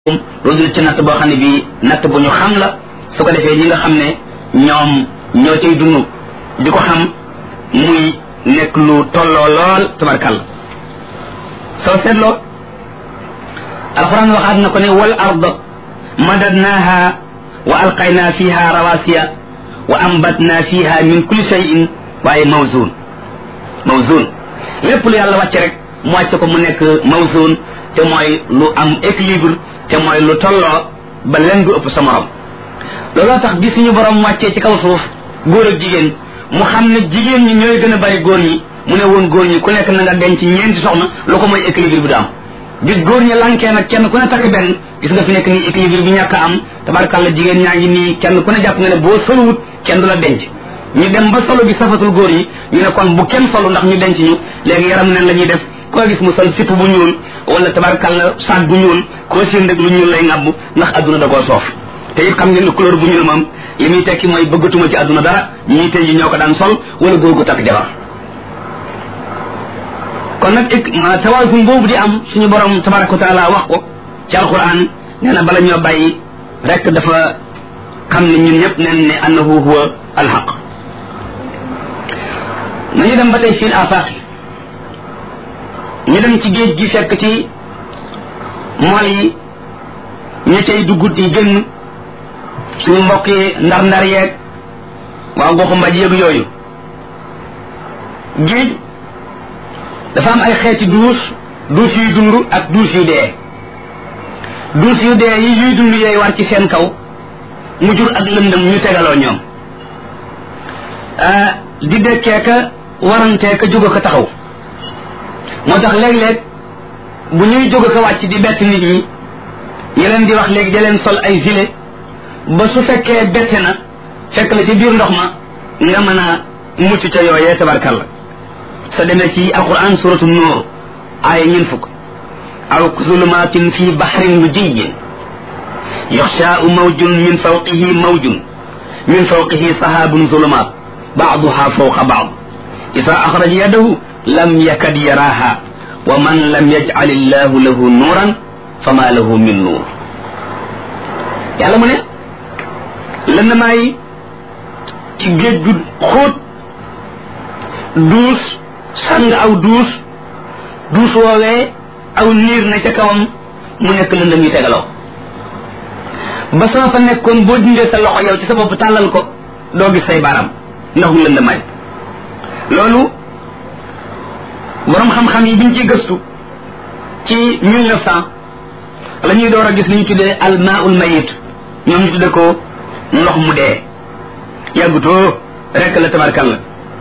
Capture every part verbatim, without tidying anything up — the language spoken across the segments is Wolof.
lu dul ci natt boo xam ne bii natt bu ñu xam la su ko defee ñi nga xam ne ñoom ñoo cay dund di ko xam muy nekk lu tolloo lool tabarkal soo seetloo alquran waxaat na ko ne wal ard madadnaha wa alqayna fiha rawasiya wa ambatna fiha min kulli shay'in waaye mawzun mawzun lépp lu yàlla wàcce rek mu wàcce ko mu nekk mawzun te mooy lu am équilibre te mooy lu tolloo ba leen du ëpp sa morom looloo tax bi suñu borom wàccee ci kaw suuf góor ak jigéen mu xam ne jigéen ñi ñooy gën a bari góor ñi mu ne woon góor ñi ku nekk na nga denc ñeenti soxna lu ko mooy équilibre bi du am bis góor ñi lankee nag kenn ku ne takk benn gis nga fi nekk nii équilibre bi ñàkk a am tabarkàlla jigéen ñaa ngi nii kenn ku ne jàpp nga ne boo soluwut kenn du la denc ñu dem ba solo bi safatul góor ñi ñu ne kon bu kenn solu ndax ñu denc ñu léegi yaram neen la ñuy def koo gis mu sol sipp bu ñuul wala tabarkàlla saag bu ñuul koo seen rek lu ñuul lay ngàbb ndax adduna da koo soof te it xam ngeen ne couleur bu ñuul moom li muy tekki mooy bëggatuma ci adduna dara ñii tey ji ñoo ko daan sol wala góor gu takk jabar kon nag ik tawaasun boobu di am suñu borom tabaraka wa taala wax ko ci alquran nee na bala ñoo bàyyi rek dafa xam ne ñun ñëpp neen ne annahu huwa alxaq nañu dem ba tey fil afaqi ñu dem ci géej gi fekk ci mool yi ña cay dugg di génn suñu mbokk yi ndar ndar yeeg waa goxu mbaj yeeg yooyu géej dafa am ay xeeti duus duus yuy dund ak duus yu dee duus yu dee yi yuy dund yooyu war ci seen kaw mu jur ak lëndëm ñu tegaloo ñoom di dekkee ka warantee ka jóg ko taxaw moo tax léeg-léeg bu ñuy jóg ko wàcc di bett nit ñi ñu leen di wax léegi da leen sol ay gilet ba su fekkee bette na fekk la ci biir ndox ma nga mën a mucc ca yooyee tabarkalla sa demee ci alquran suratu nuur aaya ñeen fukk aw zulumatin fi bahrin lujiyyin yaxshaa'u mawjun min fawqihi mawjun min fawqihi sahaabun zulumaat ba'duha fawqa ba'd iza axraja yadahu lam yakad yaraaha wa man lam yaj'al illahu lahu nuuran fama lahu min nuur yàlla mu ne lëndamaay ci géej gu xóot duus sàng aw duus duus woowee aw niir na ca kawam mu nekk lëndëm yu tegaloo ba sama fa nekkoon boo dindee sa loxo yow ci sa bopp tàllal ko doo gis say baaraam ndax mu lëndamaay loolu borom xam-xam yi biñ ciy gëstu ci mille neuf cent la ñuy door a gis li ñu tuddee al maaul mayit ñoom ñu tudde ko ndox mu dee yàggutoo rekk la tabarkalla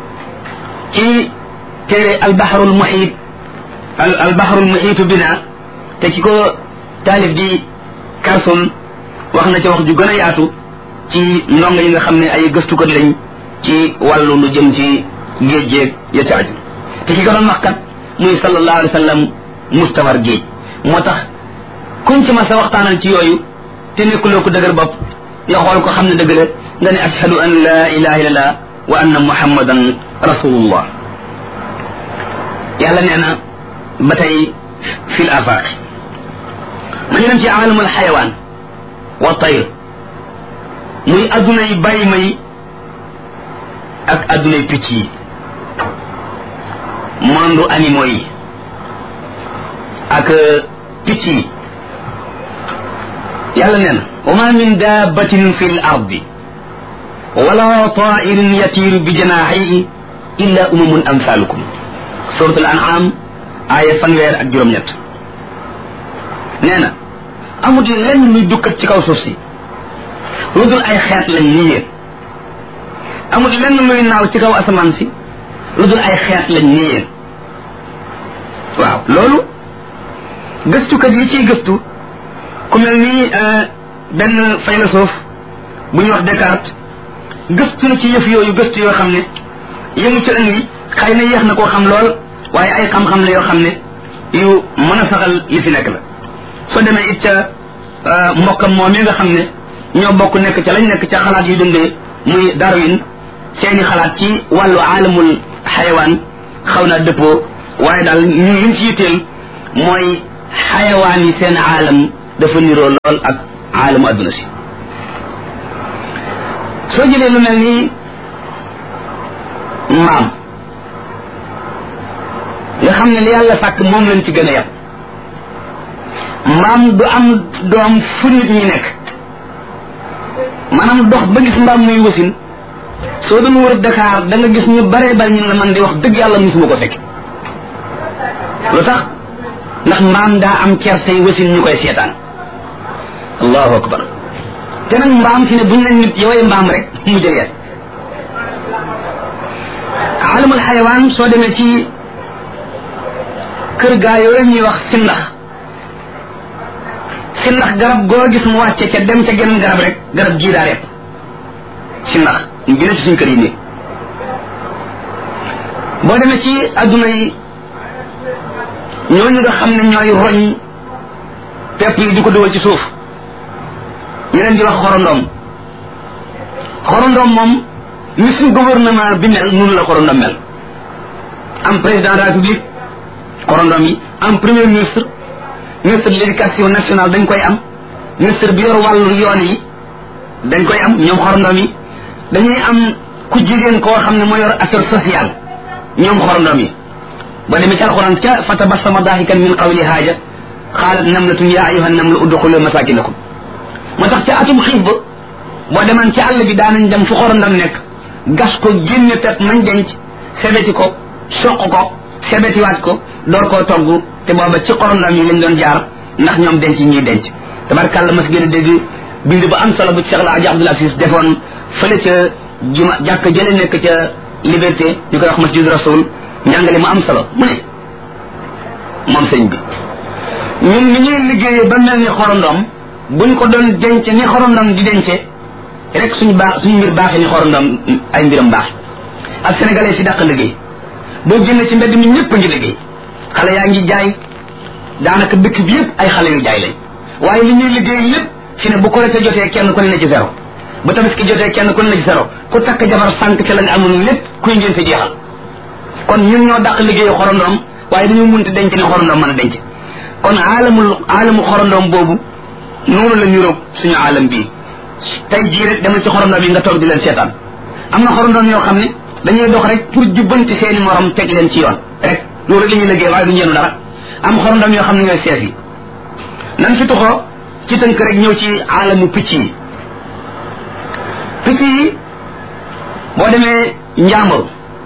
ci téere al bahrul muhit al al bahrul muhitu bina te ki ko taalif di Carson wax na ca wax ju gën a yaatu ci ndongo yi nga xam ne ay gëstukat lañ ci wàllu lu jëm ci géej géej ya ca aju te ki ko doon wax kat muy sallallahu alayhi wa sallam mustawar géej moo tax kuñ ci ma sa waxtaanal ci yooyu te nekkuloo ko dëgër bopp nga xool ko xam ne dëgg la nga ne ashhadu an la ilaha illallah wa anna muhammadan rasulullah yàlla nee na ba tey fil afaq ma ñu dem ci alamul xayawaan wa tayr muy adduna yi bàyyi may ak adduna yi picc yi monde animaux yi ak picc yi yàlla nee na wa ma min dabbatin fi l ardi wala tairin yatiiru bi janaaxihi illa umamun amsalukum suratul an'am aaya fanweer ak juróom-ñett nee na amut lenn luy dukkat ci kaw suuf si lu dul ay xeet lañ ni yéen amut lenn luy naaw ci kaw asamaan si lu dul ay xeet lañ ni yéen waaw loolu gëstukat yi ciy gëstu ku mel ni benn philosophe bu ñuy wax Descartes gëstu na ci yëf yooyu gëstu yoo xam ne yëmu ci indi xëy na yéex na koo xam lool waaye ay xam-xam la yoo xam ne yu mën a saxal li fi nekk la soo demee it ca mbokkam moom mi nga xam ne ñoo bokk nekk ca lañ nekk ca xalaat yu dundee muy Darwin seeni xalaat ci wàllu aalamul xayawaan xaw naa dëppoo waaye daal ñu liñ ci yitteel mooy xayawaan yi seen aalam dafa niroo lool ak aalamu adduna si soo jëlee lu mel ni mbaam nga xam ne li yàlla sàkk moom lañ ci gën a yab mbaam du am doom fu nit ñi nekk maanaam dox ba gis mbaam muy wasin soo doon wër Dakar da nga gis ñu bare bari ñu la man di wax dëgg yàlla musuma ko fekk lu tax ndax mbaam daa am kersey wasin ñu koy seetaan allahu akbar te nag mbaam fi ne buñ ne nit yowee mbaam rek mu jëlee alamul xayawaan soo demee ci kër gaa yooyu ñuy wax sindax sindax garab goo gis mu wàcce ca dem ca geneen garab rek garab jii daa rek sindax ñu gën a ci suñ kër yi nii boo demee ci adduna yi ñooñu nga xam ne ñooy roñ pepp yi di ko dugal ci suuf ñu leen di wax xorondom xorondom moom ni suñ gouvernement bi mel noonu la xorondom mel am président de la république xorondom yi am premier ministre ministre de l'éducation nationale dañ koy am ministre bi yor wàllu yoon yi dañ koy am ñoom xorondom yi dañuy am ku jigéen koo xam ne moo yor affaire sociale ñoom xorondom yi ba demee ci alxuraan ca fa tabassama daahikan min qawli haaja xaalat namlatun yaa ayyuhan namlu udxulu masakinakum moo tax ca atum xiif ba boo demaan ci àll bi daanañ dem fu xorondom nekk gas ko génne pepp mañ denc sebeti ko soq ko sebetiwaat ko door koo togg te booba ci xorondom yi lañ doon jaar ndax ñoom denc ñuy denc tabarkàlla mas gën a dégg bind ba am solo bu Cheikh El Hadji Abdoul Aziz defoon fële ca juma jàkk jële nekk ca liberté ñu koy wax masjid rasul njàngale mu am solo mu ne moom sëñ bi ñun ni ñuy liggéeyee ba mel ni xorondom buñ ko doon denc ni xorondom di dencee rek suñu baax suñu mbir baaxee ni xorondom ay mbiram baax ak sénégalais si dàq liggéey boo génne ci mbedd mi ñëpp a ngi liggéey xale yaa ngi jaay daanaka dëkk bi yëpp ay xale yu jaay lañ waaye li ñuy liggéey lépp fi ne bu ko rete jotee kenn ku ne na ci zéro bu tabaski jotee kenn ku ne na ci zéro ku takk jabar sànq ci la nga amoon lépp kuy ngénte jeexal kon ñun ñoo dàq liggéeyu xorondom waaye dañu munti denc ni xorondom mën a denc kon aalamul aalamu xorondom boobu noonu la niroog suñu aalam bii tey jii rek demal ci xorondom yi nga toog di leen seetaan am na xorondom yoo xam ne dañuy dox rek pour jubbanti seeni morom teg leen ci yoon rek loolu rek la ñuy liggéey waaye duñu yenu dara am xorondom yoo xam ne ñooy sees yi nan fi tuxoo ci tënk rek ñëw ci aalamu picc yi picc yi boo demee njàmbur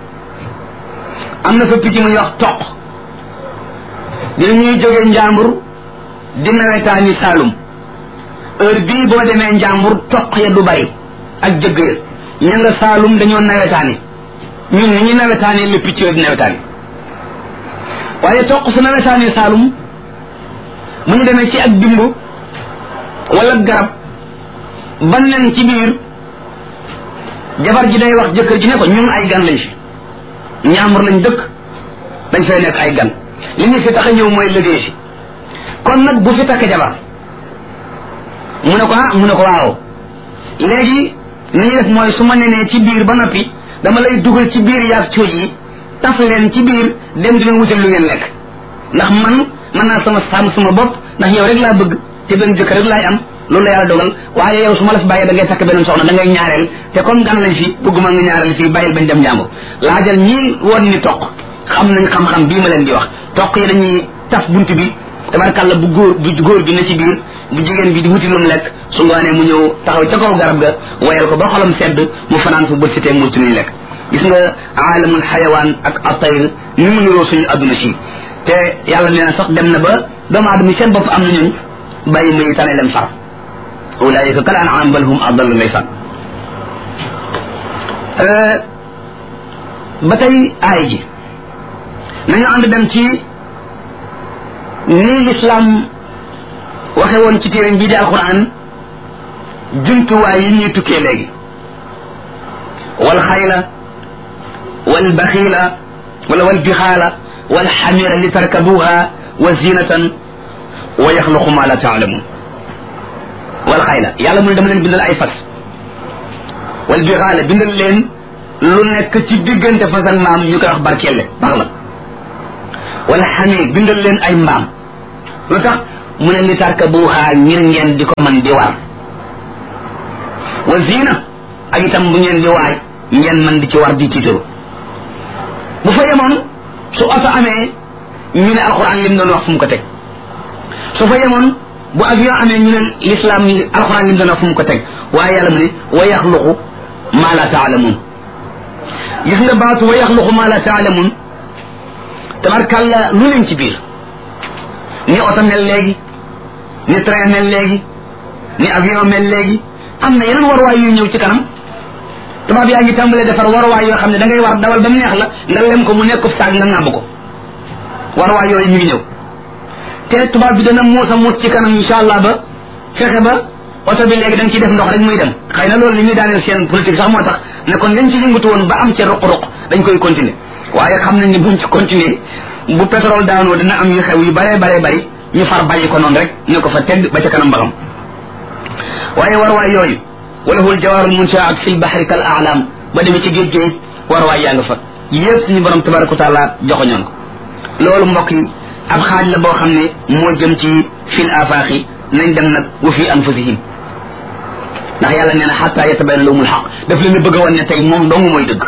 am na fa picc muy wax toq dina ñuy jógee njàmbur di nawetaani saalum heure bii boo demee njàmbur toq ya du bari ak jëgg ya ña nga saalum dañoo nawetaani ñun ni ñu nawetaani le picc di nawetaani waaye toq su nawetaani saalum mu ñu demee ci ak dimb wala garab ban leen ci biir jabar ji day wax jëkkër ji ne ko ñun ay gan lañ fi njàmbur lañ dëkk dañ fay nekk ay gan li ñu fi tax a ñëw mooy liggéey si kon nag bu fi takk jabar mu ne ko ah mu ne ko waaw léegi ni ñu def mooy su ma nenee ci biir ba noppi dama lay dugal ci biir yaag cooj yi taf leen ci biir dem di leen wutal lu ngeen lekk ndax man mën naa sama sàmm sama bopp ndax yow rek laa bëgg te benn jëkkër rek laay am loolu la yàlla dogal waaye yow su ma la fi bàyyee da ngay takk beneen soxna da ngay ñaareel te comme gan lañ fi bëgguma nga ñaareel fii bàyyil bañ dem njàmbur laajal ñii woon ni toq xam nañ xam-xam bii ma leen di wax toq yi dañuy taf bunt bi tabarkàlla bu góor bu góor bi ne ci biir bu jigéen bi di wuti lu mu lekk su ngoonee mu ñëw taxaw ca kaw garab ga wayal ko ba xolam sedd mu fanaan fa bët si tee mu ci luy lekk gis nga aalamul xayawaan ak atayr ni mu niroo suñu adduna si te yàlla nee na sax dem na ba doomu aadama seen bopp am na ñun bàyyi may tane leen far ulaayika kal an'aam bal hum adall ndeysaan ba tey aay ji nañu ànd dem ci nii lislaam waxe woon ci téeréñ bii di alquran jumtuwaay yi ñuy tukkee léegi wal xayla wal baxiila wala wal bixaala wal xamira li tarkabuha wa zinatan wa yaxluqu ma la taalamun wal xayla yàlla mu ne dama leen bindal ay fas wal bixaala bindal leen lu nekk ci diggante fas ak mbaam ñu koy wax barkelle bax la wala xamir bindal leen ay mbaam lu tax mu ne li tarkabuha ngir ngeen di ko man di war wa zina ak itam bu ngeen di waaj ngeen man di ci war di tiitaru bu fa yemoon su oto amee ñu ne alquran lim doon wax fu mu ko teg su fa yemoon bu avion amee ñu ne l'islam ni alquran lim doon wax fu mu ko teg waaye yàlla mu ne wa yaxluqu ma la taalamun gis nga baatu wa yaxluqu ma la taalamun tabarkàlla lu leen ci biir ni oto mel léegi ni train mel léegi ni avion mel léegi am na yeneen waruwaay yu ñëw ci kanam tubaab yaa ngi tàmbalee defar waruwaay yoo xam ne da ngay war dawal ba mu neex la nga lem ko mu nekk saag nga ŋàbb ko waruwaay yooyu ñu ngi ñëw te tubaab bi dana muus a muus ci kanam insha allah ba fexe ba oto bi léegi da nga ciy def ndox rek muy dem xëy na loolu li ñuy daaneel seen politique sax moo tax ne kon lañ ci yëngatu woon ba am ca ruq-ruq dañ koy continuer waaye xam nañ ni buñ ci continuer bu pétrole daanoo dina am yu xew yu bare bare bari ñu far bàyyi ko noonu rek ne ko fa tedd ba ca kanam ba xam waaye warwaay yooyu walahul jawaarul munshaat fil bahri kal a'lam ba demee ci géej géej warwaay yaa nga fa yëpp suñu borom tabaraka wa taala joxoñoon ko loolu mbokk yi ab xaaj la boo xam ne moo jëm ci fil afaaxi nañ dem nag wa fi anfusihim ndax yàlla nee na xatta yatabayyana lahumul xaq daf leen bëgg a wan ne tey moom dong mooy dëgg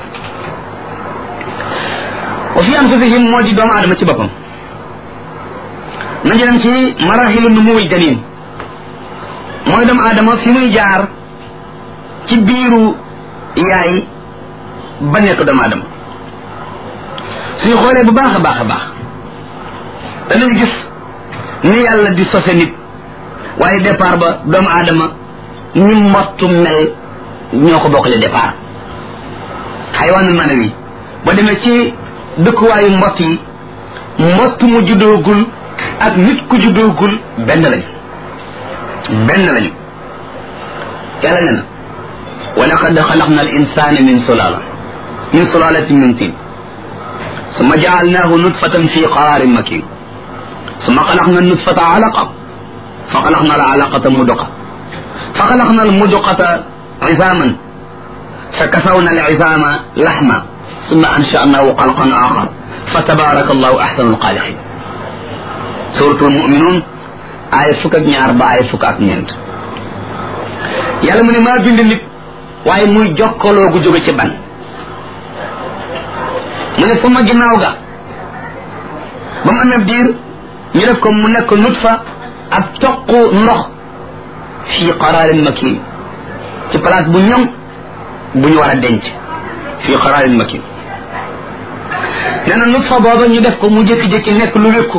wa fi anfusihim moo di doomu aadama ci boppam nañu dem ci marahilu numuwil janin mooy doomu aadama fi muy jaar ci biiru yaay ba nekk doomu aadama suñu xoolee bu baax a baax a baax danañ gis ni yàlla di sose nit waaye départ ba doomu aadama ni mottu mel ñoo ko bokkale départ xayawaanul manawi ba demee ci dëkkuwaayu mbott yi mbott mu juddoogul ak nit ku juddoogul benn lañu benn lañu yàlla nee na wa laqad xalaqna al insana min sulala min sulalatin min tin summa jaalnahu nutfatan fi qararin makin summa xalaqna nutfata alaqa fa xalaqna al alaqata mudqa fa xalaqna al mudqata izaman fa kasawna al izama laxma summa ansha'nahu xalqan axar fa tabaraka allahu axsanu alxaaliqin suratul muminuun aaya fukk ak ñaar ba aaya fukk ak ñeent yàlla mu ne maa bind nit waaye muy jokkaloo gu jóge ci ban mu ne sama ginnaaw ga ba mu amee diir ñu def ko mu nekk nutfa ab toq ndox fii qaraarin makin ci place bu ñoŋ bu ñu war a denc fii qaraarin makin nee na nutfa booba ñu def ko mu jékki-jékki nekk lu wékku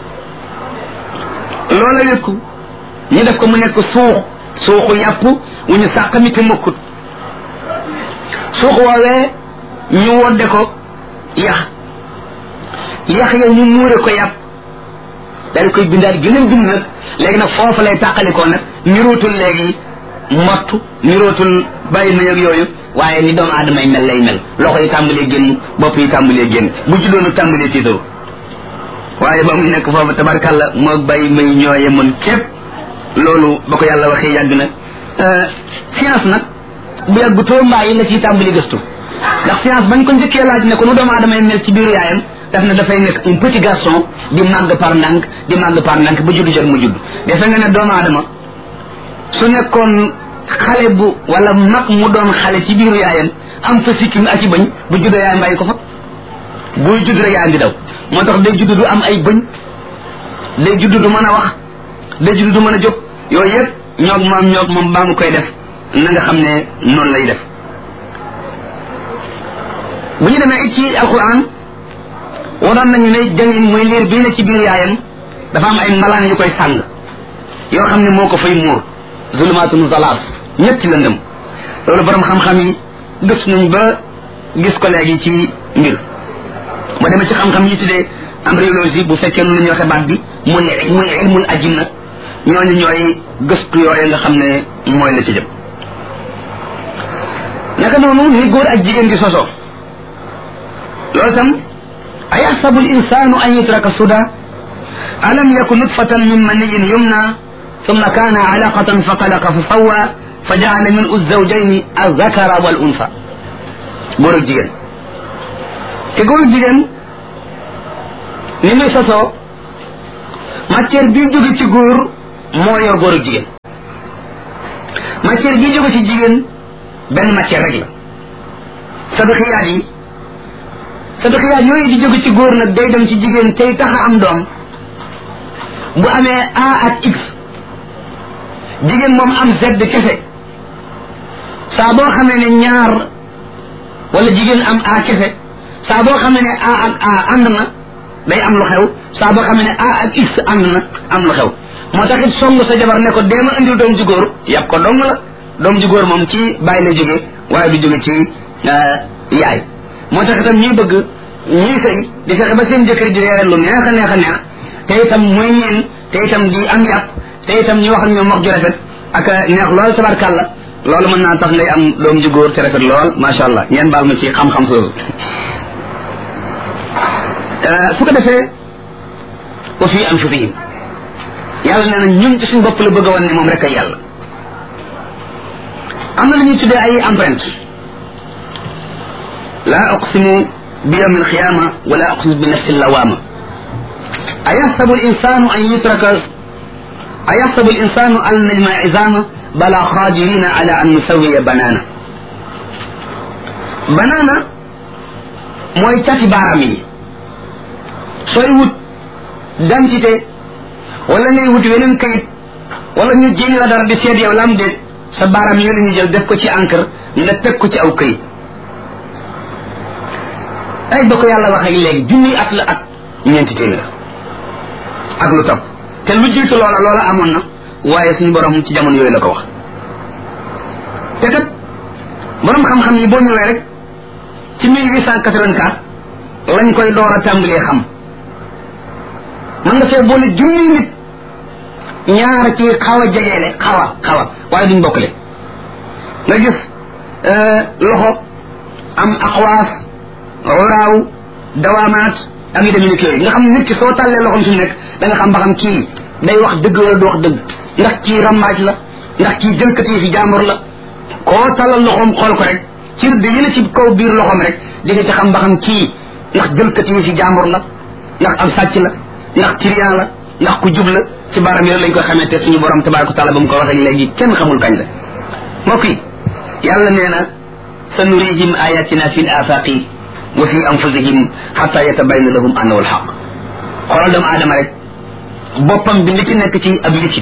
loola wékku ñu def ko mu nekk suux suuxu yàpp wu ñu sàqami te mokkut suux woowee ñu wodde ko yax yax ya ñu muure ko yàpp daal koy bindaat gëneen bind nag léegi nag foofu lay tàqalikoo nag nirootul léegi mottu nirootul bàyyi na yëg yooyu waaye ni doomu aadama yi mel lay mel loxo yi tàmbalee génn bopp yi tàmbalee génn bu juddoonu tàmbalee tiitaru waaye ba muy nekk foofu tabarkàlla moo bàyyi may ñooye mën képp loolu ba ko yàlla waxee yàgg na science nag bu yàgg too mbaa yi la ciy tàmbali gëstu ndax science bañ ko njëkkee laaj ne ko nu doomu aadama yi mel ci biiru yaayam daf na dafay nekk un petit garçon di màgg par ndànk di màgg par ndànk ba juddu jot mu judd defe nga ne doomu aadama su nekkoon xale bu wala mag mu doon xale ci biiru yaayam am fa sikkim ak i bëñ bu juddoo yaayam bàyyi ko fa buy judd rek yaayam di daw moo tax day judd du am ay bëñ day judd du mën a wax day judd du mën a jóg yooyu yëpp ñoog moom ñoog moom baa mu koy def na nga xam ne noonu lay def bu ñu demee it ci alquran waroon nañu ne jëngin muy liir bii ne ci biir yaayam dafa am ay malaan yu koy sàng yoo xam ne moo ko fay muur zulumaatun zalaas ñetti lëndëm loolu borom xam-xam yi gëstu nañ ba gis ko léegi ci mbir ma demee ci xam-xam yi tuddee embryologie bu fekkee nu la ñuy waxe baat bi muy muy ilmul ajinna ñooñu ñooy gëstu yooyu nga xam ne mooy la ci jëm naka noonu ni góor ak jigéen di sosoo loolu tam ayaxsabu l insanu an yutraka suda alam yakun nutfatan min maniyin yumna thumma kana alaqatan fa xalaqa fa sawwa fa jaala min uzzawjayni azakara wal unsa góor ak jigéen te góor ak jigéen ni muy sosoo matière bi jóge ci góor moo yor góor ak jigéen matière bi jóge ci jigéen benn matière rek la sadqiyaat yi sadqiyaat yooyu di jóge ci góor nag day dem ci jigéen tey tax a am doom bu amee A ak X jigéen moom am Z kese saa boo xamee ne ñaar wala jigéen am A kese saa boo xamee ne A ak A ànd na day am lu xew saa boo xamee ne A ak X ànd na am lu xew moo tax it song sa jabar ne ko deema indil doom ju góor yàpp ko dong la doom ju góor moom ci bàyyi la jóge waaye du jóge ci yaay moo tax itam ñuy bëgg ñuy sëy di fexe ba seen jëkkër di reere lu neex a neex a neex te itam mooy ñeen te itam di am yàpp te itam ñu wax ak ñoom wax ju rafet ak neex lool tabarkàlla loolu mën naa tax ngay am doom ju góor te rafet lool macha allah ngeen baal ma ci xam-xam soosu su ko defee wa fi anfusihim yàlla nee na ñun ci suñu bopp la bëgg a wan ne moom rek ay yàlla am na lu ñuy tuddee ay empreinte laa uqsimu bi yawmi alqiyama wala uqsimu bi nafsi lawama ayaxsabu alinsanu an yutraka ayaxsabu alinsanu an najma izama bala qadirina ala an nusawiya banana banana mooy cati baaram yi sooy wut dentité wala ngay wut weneen kayit wala ñu jéem la dara di seet yow lam déet sa baaram yooyu la ñu jël def ko ci encre nga teg ko ci aw kayit ay ba ko yàlla wax ak léegi junniy at la ak ñeenti téeméer ak lu topp te lu jiitu loola loola amoon na waaye suñu borom ci jamono yooyu la ko wax te kat borom xam-xam yi boo ñëwee rek ci mille huit cent quatre-vingt-quatre lañ koy door a tàmbalee xam mën nga fee boole junniy nit ñaar ci xaw a jegeele xaw a xaw a waaye duñ bokkale nga gis loxo am aqwaas uraaw dawaamaat ak yu demee ni yooyu nga xam nit ki soo tàllee loxoom fi mu nekk da nga xam ba xam kii day wax dëgg wala du wax dëgg ndax kii rambaaj la ndax kii jëlkati fi jàmbur la koo tàllal loxoom xool ko rek ci rëdd yi la ci kaw biir loxoom rek di nga ci xam ba xam kii ndax jëlkati fi jàmbur la ndax am sàcc la ndax trian la ndax ku jub la ci baaram yi lañ koy xamee te suñu borom tabaraka taala ba mu ko waxee léegi kenn xamul kañ la mbokk yi yàlla nee na sa nurihim ayatina fi l afaqi wa fi anfusihim xata yatabayna lahum annahu alxaq xoolal doomu aadama rek boppam bi li ci nekk ci ab liquide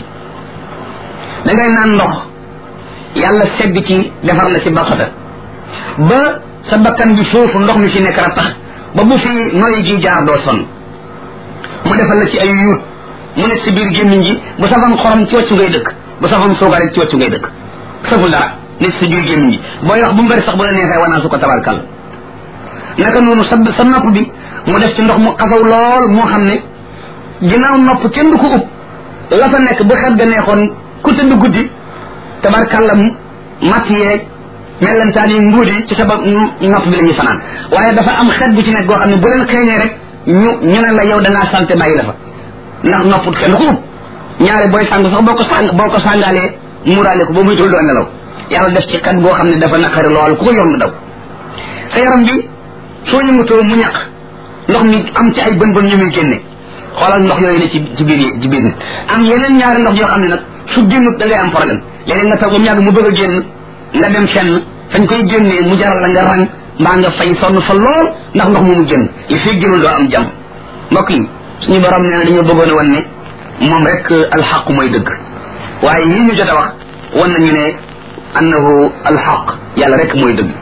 da ngay naan ndox yàlla segg ci defar la ci baqata ba sa bakkan bi foofu ndox mi fi nekk rattax ba bu fi noyyi gi jaar doo sonn mu defal la ci ay yuut mu nekk si biir gémmiñ gi bu safam xorom ci wàccu ngay dëkk bu safam sooga rek ci wàccu ngay dëkk saful dara nekk si biir gémmiñ gi booy wax bu mu bëri sax bu la neexee wanaa su ko tabarkal naka noonu sa sa nopp bi mu def ci ndox mu xasaw lool moo xam ne ginnaaw nopp kenn du ko ub la fa nekk bu xet ga neexoon ku tëdd guddi tabarkalla matt yeeg mellantaan yi nguudi ci sa nopp bi la ñuy fanaan waaye dafa am xet bu ci nekk goo xam ne bu leen xeeñee rek ñu ñu ne la yow da ngaa salte bàyyi la fa ndax nopput kenn du ko ub ñaare booy sàng sax boo ko sàng boo ko sàngaalee muuraale ko ba muy tul doo nelaw yàlla def ci xet goo xam ne dafa naqari lool ku ko yor mu daw sa yaram bi soo yëngatoo mu ñaq ndox mi am ci ay bën bën ñu muy génne xoolal ndox yooyu ne ci ci biir ci biir nit am yeneen ñaari ndox yoo xam ne nag su génnut da ngay am problème léeg-léeg nga taw ba mu yàgg mu bëgg a génn nga dem fenn fañ koy génnee mu jaral la nga rang mbaa nga fay sonn fa lool ndax ndox moomu génn li fii génnul doo am jàmm mbokk yi suñu borom nee na dañoo bëggoon a wan ne moom rek alxaq mooy dëgg waaye yii ñu jot a wax wan nañu ne annahu alxaq yàlla rek mooy dëgg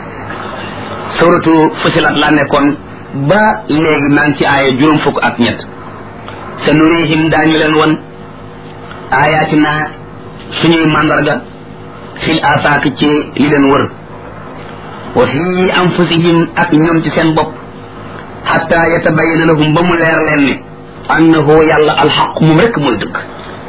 suratu fusilat laa nekkoon ba léegi maa ngi ci aaya juróom fukk ak ñett sa nurihim daañu leen won ayatina suñuy mandarga fil afaaq ci li leen wër wa fi anfusihim ak ñoom ci seen bopp xatta yatabayana lahum ba mu leer leen ne annahu yàlla alxaq moom rek mooy dëgg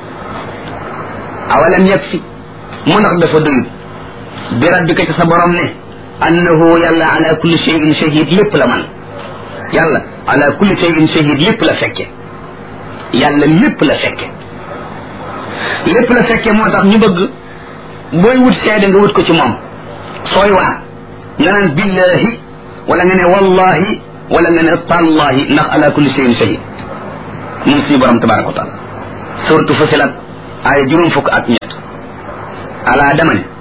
awalam yakfi mu ndax dafa doyut bi rabbika ci sa borom ne annahu yàlla ala kulli shay'in shahid lépp la man yàlla ala kulli shay'in shahid lépp la fekke yàlla lépp la fekke lépp la fekke moo tax ñu bëgg booy wut seede nga wut ko ci moom sooy waat nga naan billahi wala nga ne wallahi wala nga ne tallahi ndax ala kulli shay'in shahid moom suñu borom tabaraka wa taala suratu Fusilat ay juróom fukk ak ñett ala dama ne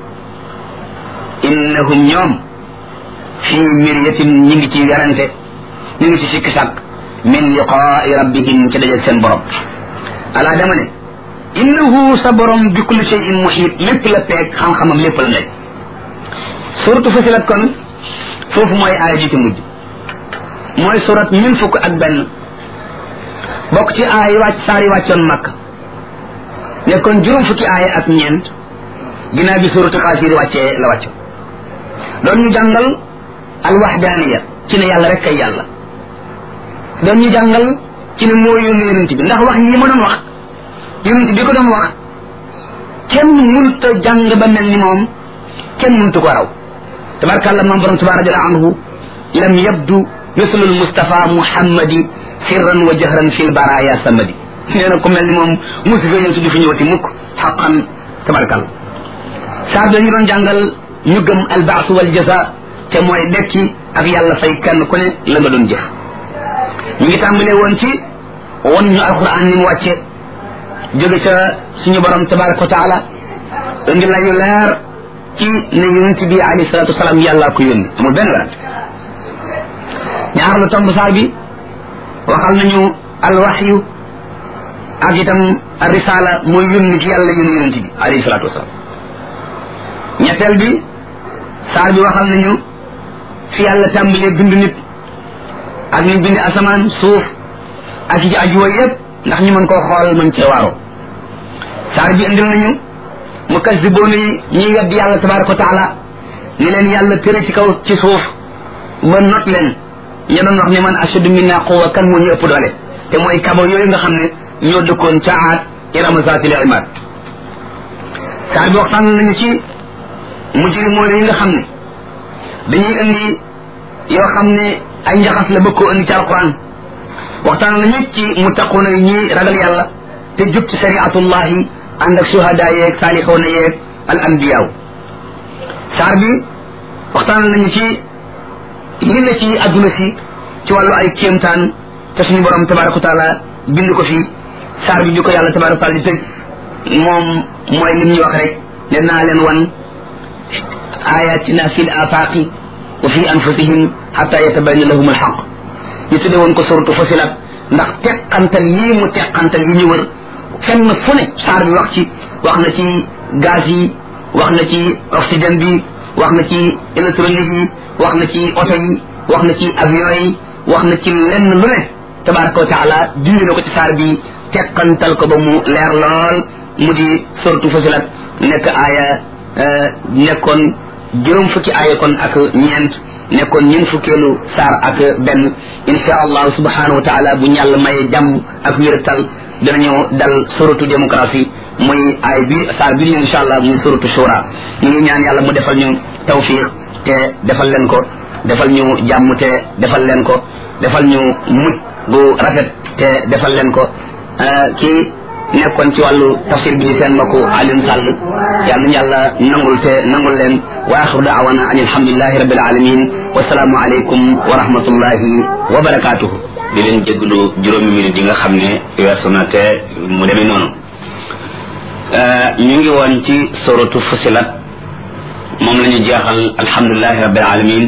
innahum ñoom fii miryatin ñi ngi ci werante ñi ngi ci sikki sàkk min liqaai rabbihim ci dajeg seen borom ala dama ne innahu sa borom bi kulli shay'in muhiit lépp la peeg xam-xamam lépp la nekk suratu Fusilat kon foofu mooy aaya ji ci mujj mooy surat ñun fukk ak benn bokk ci aay wàcc saar yi wàccoon Makka nekkoon juróom fukki aaya ak ñeent ginnaaw bi suratu Xaafir wàccee la wàcc doon ñu jàngal alwaxdaaniya ci ne yàlla rek kay yàlla doon ñu jàngal ci ne moo yónni yonent bi ndax wax yi ma doon wax yonent bi ko doon wax kenn mënut a jàng ba mel ni moom kenn mënutu ko raw tabarkàlla maam borom Tuubaa radiyallaahu anhu lam yabdu mislu almustafa muhammadi sirran wa jahran fil baraya samadi nee na ku mel ni moom mosu fee ñëw du fi ñëwati mukk xaqan tabarkàlla saa dañu doon jàngal ñu gëm albaasu wal jaza te mooy dekki ak yàlla fay kenn ku ne la nga doon jëf ñu ngi tàmbalee woon ci won ñu alquran ni mu wàcce jóge ca suñu borom tabaraka wa taala indi lañu leer ci ne yonent bi alayhi salatu wasalaam yàlla ko yónni amul benn werante ñaar lu tomb saar bi waxal nañu alwaxyu ak itam risala mooy yónni gi yàlla yónni yonent bi alayhi salatu wasalaam ñetteel bi saar bi waxal nañu fi yàlla tàmbalee bind nit ak ni bind asamaan suuf ak ci aju yëpp ndax ñu mën koo xool mën cee waaroo saar bi indil nañu mukazziboon yi ñuy weddi yàlla tabaraka wa taala ni leen yàlla tëre ci kaw ci suuf ba not leen ña doon wax ne man ashadu minna quwwa kan moo ñu ëpp doole te mooy kabo yooyu nga xam ne ñoo dëkkoon ca Aad irama zaatil imaad saar bi waxtaan nañu ci mujrimoon yi nga xam ne dañuy indi yoo xam ne ay njaxas la bëgg koo indi ci alquran waxtaan nañu ci muttaquuna yi ñi ragal yàlla te jub ci shariatullahi ànd ak suhadaa yeeg saalixoona yeeg al anbiyaaw saar bi waxtaan nañu ci li la ci adduna si ci wàllu ay kéemtaan te suñu borom tabaraka wa taala bind ko fii saar bi bi ko yàlla tabaraka wa taala di tëj moom mooy lim ñu wax rek ne naa leen wan ayatina fi l afaqi wa fi anfusihim xata yatabayana lahum alxaq ñu tudde woon ko suratu Fusilat ndax teqantal yii mu teqantal yi ñu wër fenn fu ne saar bi wax ci wax na ci gaz yi wax na ci oxygène bi wax na ci électronique yi wax na ci oto yi wax na ci avion yi wax na ci lenn lu ne tabaraka wa taala dindi na ko ci saar bi teqantal ko ba mu leer lool mu di suratu Fusilat nekk aaya nekkoon juróom fukki aaya kon ak ñeent nekkoon ñeent fukkeelu saar ak benn insha allahu subhanahu wa taala bu ñàll maye jàmm ak wératal danañu dal suratu démocratie muy ay bi saar bi ñu insha allah muy suratu shura ñu ngi ñaan yàlla mu defal ñu tawfiq te defal leen ko defal ñu jàmm te defal leen ko defal ñu mucc bu rafet te defal leen ko kii nekkoon ci wàllu tafsir bi di seen mbokku Alioune Sall yàlla ñu yàlla nangul te nangul leen wa axiru daawana an alhamdulilahi rabbil alamin wasalaamu aleykum wa rahmatullahi wa barakatuhu di leen jégalu juróomi minute yi nga xam ne weesu na te mu demee noonu ñu ngi woon ci suratu Fusilat moom la ñu jeexal alhamdulilahi rabbil alamin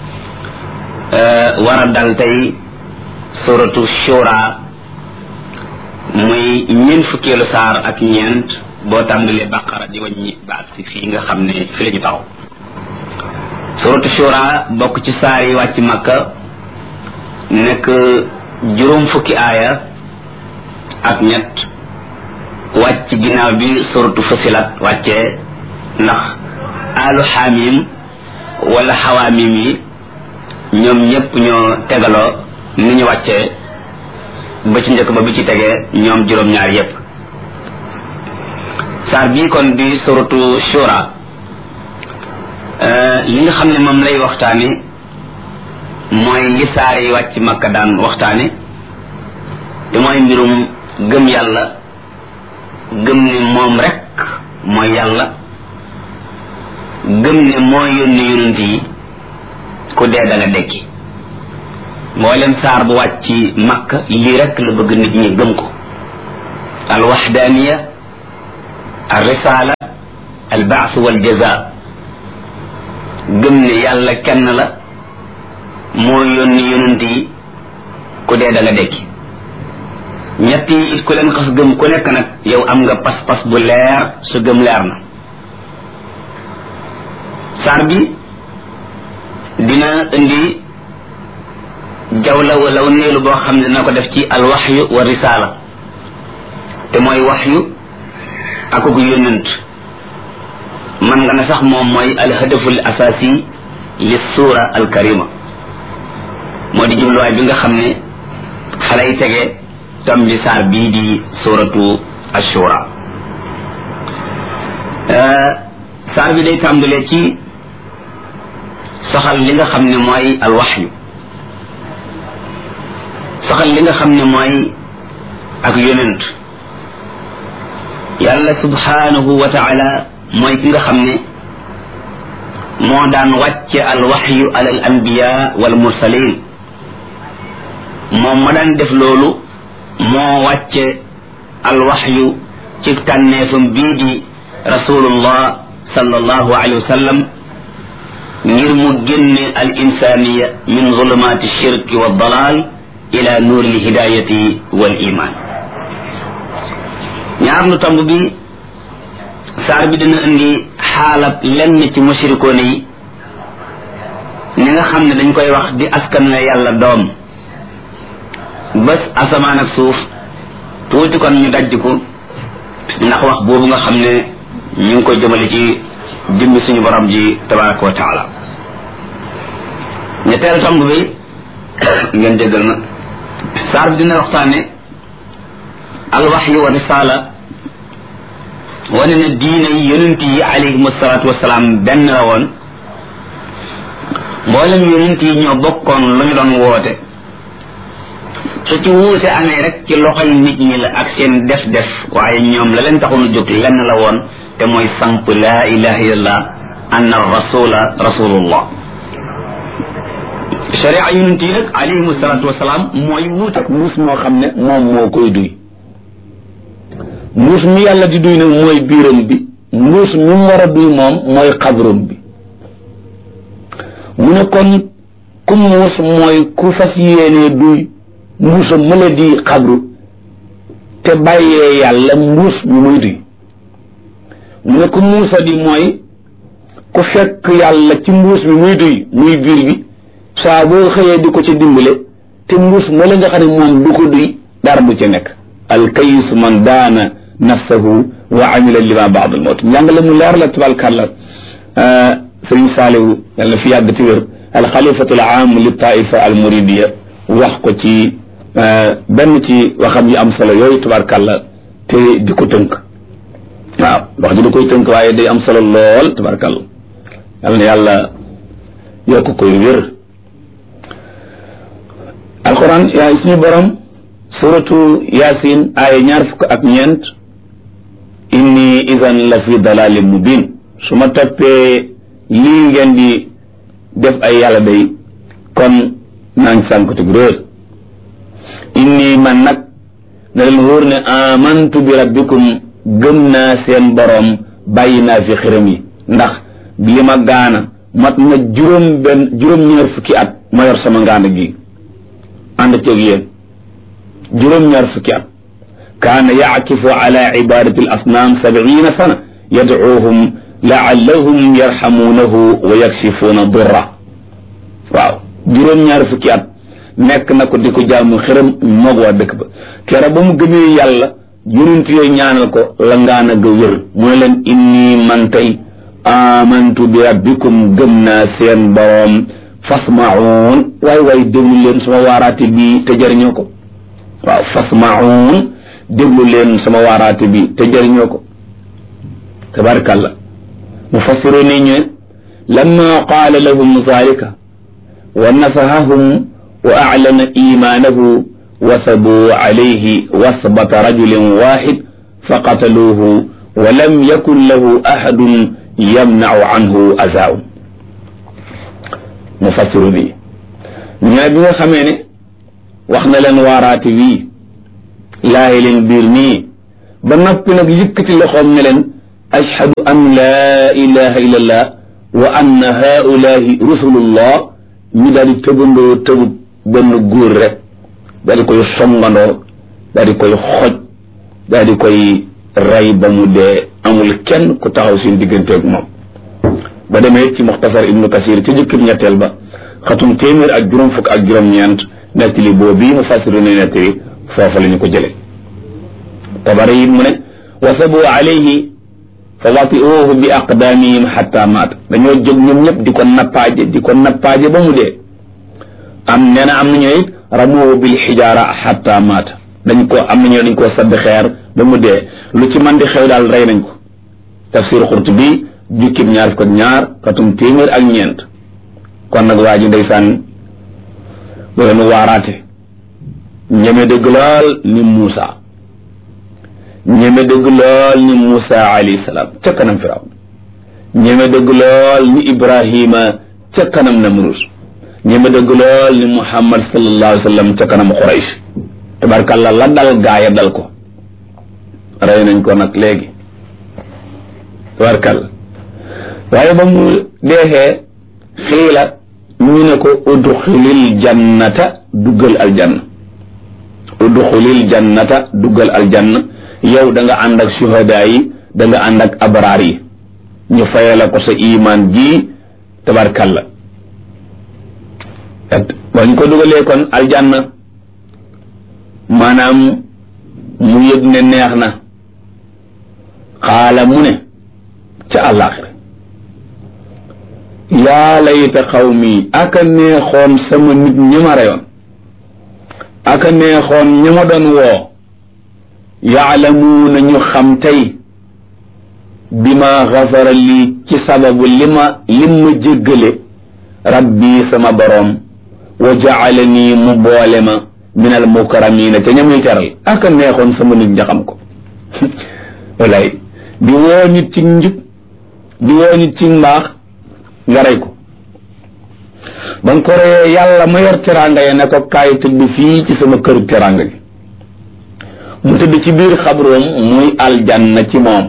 war a dal tey suratu Shura muy ñeent fukkeelu saar ak ñeent boo tàmbalee baqara di wàññi ba ak si fii nga xam ne fi la ñu taxaw suratu Shura bokk ci saar yi wàcc Makka nekk juróom fukki aaya ak ñett wàcc ginnaaw bi suratu Fusilat wàccee ndax alu xaamim wala xawaamim yi ñoom ñëpp ñoo tegaloo ni ñu wàccee ba ci njëkk ba bi ci tegee ñoom juróom-ñaar yépp saar bii kon di suratu Shura li nga xam ne moom lay waxtaane mooy li saar yi wàcc Makka daan waxtaane te mooy mbirum gëm yàlla gëm ne moom rek mooy yàlla gëm ne moo yónni yonent yi ku dee da nga dekki mboolem saar bu wàcc ci Makka lii rek la bëgg nit ñi gëm ko al waxdaaniya al risaala al baas wal jaza gëm ne yàlla kenn la moo yónni yonent yi ku dee da nga dekki ñett yi it ku leen xas gëm ku nekk nag yow am nga pas-pas bu leer sa gëm leer na saar bi dina indi jawla wala neelu boo xam ne dina ko def ci alwaxyu wa risaala te mooy waxyu ak ko yónnent man nga ne sax moom mooy alhadaful asasi li suura alkarima moo di jubluwaay bi nga xam ne xalay tege tam bi saar bii di suratu ashura saar bi day tàmbalee ci soxal li nga xam ne mooy alwaxyu soxal li nga xam ne mooy ak yonent yàlla subhanahu wa taala mooy ki nga xam ne moo daan wàcce alwaxyu ala al anbiya wal mursalin moom ma daan def loolu moo wàcce alwaxyu ci tànneefam bii di rasulullah sallallahu alayhi wa sallam ngir mu génne al insaniya min zulumaati shirki wa dalal ila nuuri l hidayati wal iman ñaar lu tomb bi saar bi dina indi xaalab lenn ci mushrikoon yi ni nga xam ne dañ koy wax di askan la yàlla doom bés asamaan ak suuf tuuti kon ñu dajj ko ndax wax boobu nga xam ne ñu ngi koy jëmale ci jëmmi suñu borom ji tabaraka wa taala ñetteel tomb bi ngeen jéggal ma saar bi dina waxtaane alwaxyu wa risaala wane ne diine yi yonent yi alayhim asalaatu wasalaam benn la woon mboolem yonent yi ñoo bokkoon lu ñu doon woote su ci wuute amee rek ci loxoy nit ñi la ak seen def def waaye ñoom la leen taxoon jóg lenn la woon te mooy samp laa ilaha illallah anna rasula rasulullah sharia yonent yi nag alayhim asalaatu wasalaam mooy wuute ak muus moo xam ne moom moo koy duy mbuus mi yàlla di duy nag mooy biiram bi mbuus mi mu war a duy moom mooy xabrum bi mu ne kon ku muus mooy ku fas yéenee duy mbuusam mëla di xabru te bàyyee yàlla mbuus mi muy duy mu ne ku muusa di mooy ku fekk yàlla ci mbuus mi muy duy muy biir bi saa boo xëyee di ko ci dimbale te mbuus mëla nga xam ne moom du ko duy dara du ci nekk alkayis man daana nafsahu wa amila lima baad al mawt njàngale mu leer la tabarkàlla sëriñ Saalihu yàlla na fi yàgg ti wér alxalifatu al aam li taifa al muridiya wax ko ci benn ci waxam yi am solo yooyu tabarkàlla te di ko tënk waaw wax ji da koy tënk waaye day am solo lool tabarkàlla yàlla na yàlla yokk koy wér alquran yaa suñu borom suratu yasin aaya ñaar fukk ak ñeent inni idan la fi dalalin mubin su ma toppee lii ngeen di def ay yàlla day kon naa ngi sànkatu gu réer inni man nag na leen wóor ne amantu bi rabbikum gëm naa seen boroom bàyyi naa fi xiram yi ndax li ma gaana mat na juróom benn juróom ñaar fukki at ma yor sama ngaana gi ànd ceeg yéen juróom ñaar fukki at kaana yaakifu ala ibadati al asnam sabiina sana yadcuuhum laallahum yarxamuunahu wa yakshifuuna durra waaw juróom ñaar fukki at nekk na ko di ko jaamu xiram moog waa dëkk ba kera ba mu gëmee yàlla yonent yooyu ñaanal ko la ngaan a ga wér mu ne leen inni man tey amantu bi rabbikum gëm naa seen boroom fasmaun waay waay déglu leen sama waaraate bi te jëriñoo ko waaw fasmaun déglu leen sama waaraate bi te jëriñoo ko tabarakallah mufassiru ni ñu lamma qaala lahum zalika wa nafahahum wa a'lana imaanahu wasabu alayhi wasbata rajulin wahid faqataluuhu wa lam yakun lahu ahadun yamna'u anhu azaahu mufassiru bi ñu bi nga xamee ne wax na leen waaraate wii laayi leen biir nii ba noppi nag yëkkati loxoom ne leen ashhadu an laa ilaha illa allah wa anna haulahi rusulullah ñu daal di tëbandoo tëbub benn góor rek daal di koy songandoo daal di koy xoj daal di koy rey ba mu dee amul kenn ku taxaw seen digganteeg moom ba demee ci muxtasar ibnu kasir ci jukkib ñetteel ba xatum téeméer ak juróom fukk ak juróom-ñeent nettali boobu mu fasiru ne nettali foofa la ñu ko jële tabari it mu ne wasabu alayhi fa watiuhu bi aqdaamihim xatta maat dañoo jóg ñoom ñëpp di ko nappaaje di ko nappaaje ba mu dee am nee na am nañu it ramuhu bil xijaara xatta maat dañ ko am nañu dañ koo sadd xeer ba mu dee lu ci man di xew daal rey nañ ko tafsir Qurtubi jukkib ñaar fukk ak ñaar xatum téeméer ak ñeent kon nag waa ji ndeysaan doon waaraate ñeme dëgg lool ni Muusa ñeme dëgg lool ni Muusa alayhi salaam ca kanam Firawna ñeme dëgg lool ni Ibrahima ca kanam Namrus ñeme dëgg lool ni Muhammad sallallahu alayhi wa sallam ca kanam Quraysh tabarkàlla la dal gaaya dal ko rey nañ ko nag léegi tabarkàlla waaye ba mu deexee xiila ñu ne ko udxulil jannata duggal aljanna udxulil jannata duggal aljanna yow da nga ànd ak suhadaa yi da nga ànd ak abraar yi ñu fayala ko sa iman ji tabarkalla wañ ko dugalee kon aljanna maanaam mu yëg ne neex na xaala mu ne ca àllaaxira yaa layta xawmi aka neexoon sama nit ñi ma reyoon aka neexoon ñi ma doon woo yaalamuuna ñu xam tey bi ma xafara lii ci sababu li ma lim ma jéggale rabbi sama boroom wa jaalanii mu boole ma min al mukarramina te ñamuy teral aka neexoon sama nit ña xam ko walay di woo nit ci njub di woo nit ci mbaax nga rey ko ba nga ko reyee yàlla ma yor teraanga ya ne ko kaay tëdd fii ci sama këru teraanga gi mu tëdd ci biir xabroom muy aljanna ci moom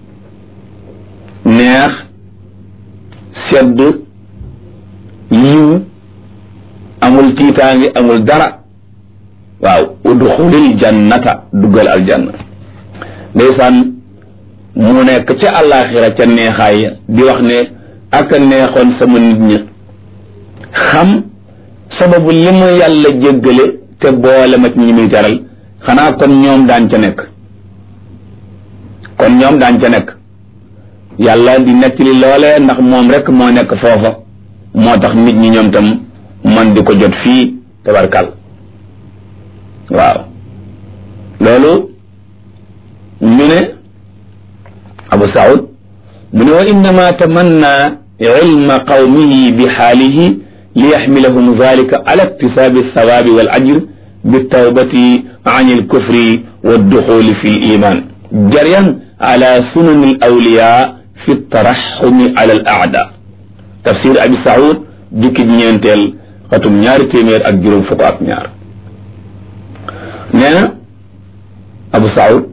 neex sedd yiw amul tiitaangi amul dara waaw udxulil jannata duggal aljanna ndeysaan mu nekk ca àllaaxira ca neexaay di wax ne ak a neexoon sama nit ñi xam sababu li mu yàlla jéggale te boole ma ci ñi muy teral xanaa kon ñoom daan ca nekk kon ñoom daan ca nekk yàlla di nettali loole ndax moom rek moo nekk foofa moo tax nit ñi ñoom tam man di ko jot fii tabarkal waaw loolu ñu ne Abu Saoud mu ne wa innama tamanna ilma qawmihi bi xaalihi li yaxmilahum dalika ala iktisaabi althawaabi wal ajr bitawbati an alkufri walduxuli fi liman jaryan ala sunani alawliya fi taraxumi ala al aada tafsir Abi Saoud jukkib ñeenteel xatum ñaari téeméer ak juróom fukk ak ñaar nee na Abu Saoud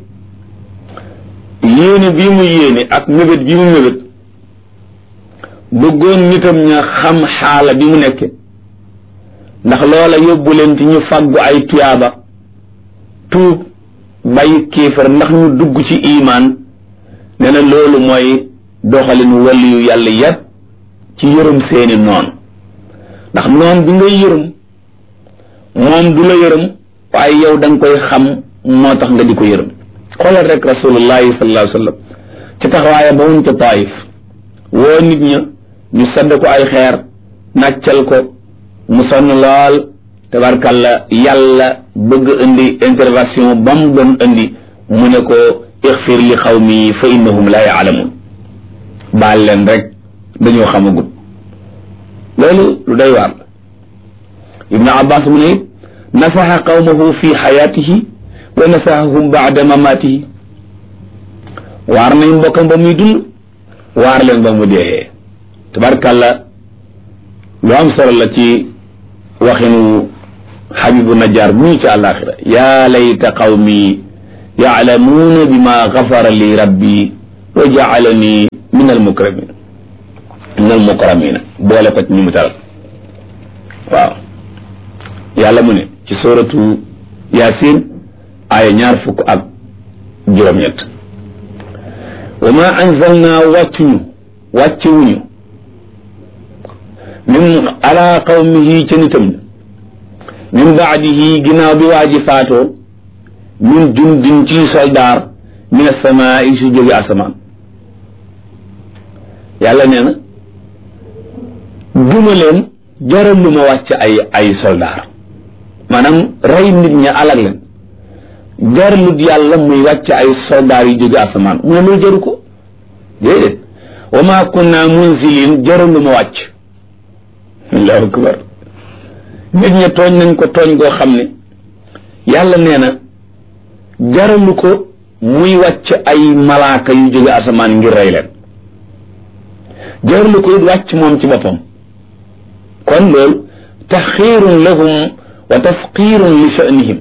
yéene bii mu yéene ak mébét bii mu mébét bëggoon nitam ña xam xaala bi mu nekke ndax loola yóbbu leen ci ñu fàggu ay tuyaaba tuub bàyyi kéefar ndax ñu dugg ci imaan nee na loolu mooy doxalin wàllu yu yàlla yépp ci yërëm seeni noon ndax noon bi ngay yërëm moom du la yërëm waaye yow da nga koy xam moo tax nga di ko yërëm xoolal rek rasulullahi sallallahu alayhi wa sallam ci taxawaaya ba wuñ ca Taayif woo nit ña ñu sadd ko ay xeer nàccal ko mu sonn lool tabarkalla yàlla bëgg indi intervention ba mu doon indi mu ne ko ixfir li xawmi fa innahum la yaalamun baal leen rek dañoo xamagut loolu lu day waar ibnu abbas mu ne nasaxa qawmahu fi xayaatihi wa nasaxahum baada mamaatihi waar nañ mbokkam ba muy dund waar leen ba mu dee tabarkalla lu am solo la ci waxinu Habibu Najjar mii ci àllaaxira yaa layta qawmi yaalamuuna bima gafara li rabbi wa jaalani min almukramin min almukramina boole ko ci ñu mu taral waaw yàlla mu ne ci suratu Yaasin aaya ñaar fukk ak juróom-ñett wa ma anzalna wàccuñu wàccewuñu min ala qawmihi ca nitam min baadihi ginnaaw bi waa ji faatoo min jundin ci soldaar min asamaai su jóge asamaan yàlla nee na duma leen jaral lu ma wàcc ay ay soldaar maanaam rey nit ña alag leen jaralut yàlla muy wàcc ay soldaar yu jóge asamaan mu ne loolu jaru ko déedéet wa ma kunna munzilin jaral lu ma wàcc allahu akbar nit ña tooñ nañ ko tooñ goo xam ne yàlla nee na jaralu ko muy wàcc ay malaaka yu jóge asamaan ngir rey leen jaralu ko it wàcc moom ci boppam kon loolu taxiirun lahum wa tafqiirun li sha'nihim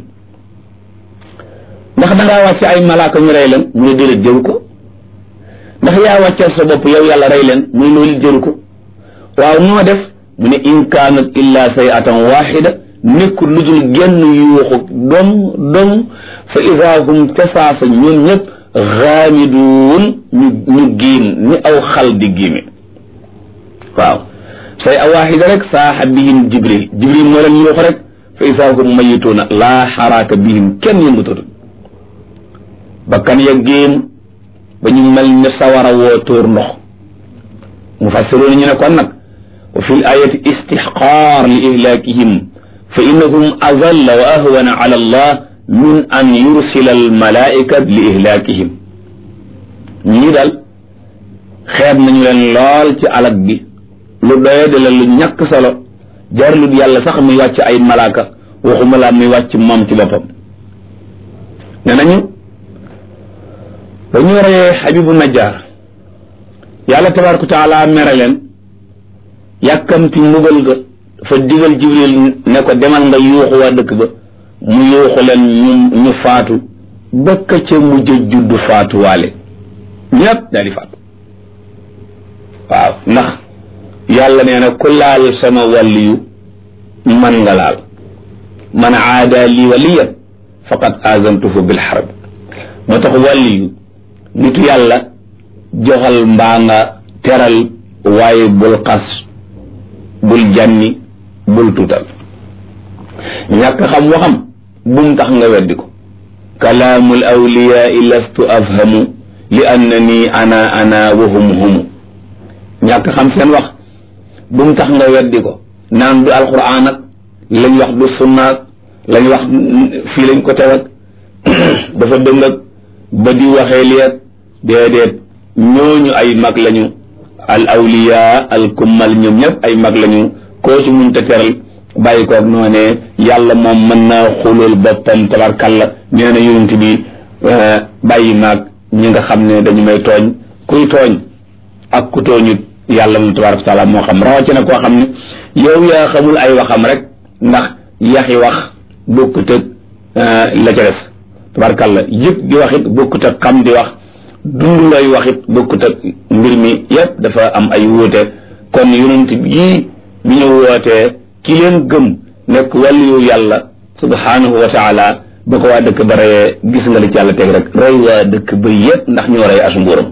ndax dangaa wàcc ay malaaka ñu rey leen mu ne déedéet jëru ko ndax yaa wàccal sa bopp yow yàlla rey leen mu ne loolu jëru ko waaw noo def mu ne in kaanat illa sayatan waxida nekkul lu dul genn yuuxu dong dong fa ida hum tasaasa ñoom ñëpp xaamiduun ñu ñu giim ni aw xal di giime waaw say a waxida rek saaxa bihim jibril jibril moo leen yuuxu rek fa ida hum mayituuna laa xaraaka bihim kenn yëngutatu bakkan ya giim ba ñu mel ne sawara woo tóor ndox mu fassiroon ñu ne kon nag wa fi l ayati istixqaar li ihlaakihim fa innahum azalla wa ahwana ala allah min an yursila al malaika li ihlaakihim ñii daal xeeb nañu leen lool ci alag bi lu doye de la lu ñàkk solo jarlut yàlla sax muy wàcc ay malaaka waxuma laa muy wàcc moom ci boppam ne nañu ba ñu reyee Habibu Najjar yàlla tabaraka wa taala mere leen yàkkamti mbugal ga fa digal Jibril ne ko demal nga yuuxu waa dëkk ba mu yuuxu leen ñu ñu faatu bëkk ca mujj juddu faatu waale ñépp daal di faatu waaw ndax yàlla nee na ku laal sama wàlliyu man nga laal man aada li waliyan faqad azantuhu bil harb moo tax wàlliyu nitu yàlla joxal mbaa nga teral waaye bul xas bul jànni bul tuutal ñàkk xam waxam bum tax nga weddi ko kalaamul awliyaa lastu afhamu li annani ana ana wa hum humu ñàkk xam seen wax bum tax nga weddi ko naan du alquran ak lañ wax du sunnaak lañ wax fii lañ ko tewak dafa dëng ak ba di waxee liet déedéet ñooñu ay mag lañu al awliya al kummal ñoom ñëpp ay mag lañu koo ci muñ te teral bàyyi koog noonee yàlla moom mën naa xulul boppam tabarkalla nee na yonent bi bàyyi maag ñi nga xam ne dañu may tooñ kuy tooñ ak ku tooñut yàlla moom tabaraka taala moo xam rawatina koo xam ne yow yaa xamul ay waxam rek ndax yaxi wax bokkut ak la ca def tabarkalla yëpp di wax it bokkut ak xam di wax dund lay wax it bokkut ak mbir mi yépp dafa am ay wuute kon yonent bii bi ñu wootee ki leen gëm nekk wàlliyu yàlla subhanahu wa taala ba ko waa dëkk ba reyee gis nga li ci yàlla teg rek rey waa dëkk ba yépp ndax ñoo rey as mbuuram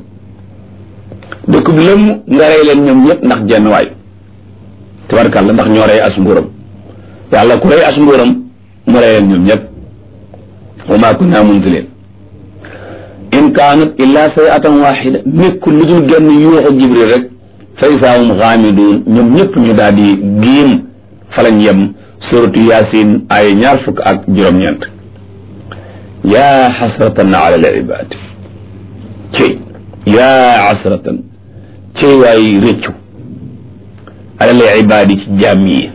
dëkk bi lëmm nga rey leen ñoom ñëpp ndax jenn waay tabarkàlla ndax ñoo rey as mbuuram yàlla ku rey as mbuuram mu rey leen ñoom ñëpp wa maa kunna munzilin in kaanat illa sayatan waxida nekkul lu dul genn yuuxu jibril rek fa isaa hum xaamiduun ñoom ñëpp ñu daal di giim fa lañ yem suratu yaasin ay ñaar fukk ak juróom-ñeent yaa xasratan ala al ibaad cey yaa xasratan cey waay rëccu ala al ibaad ci jaam yi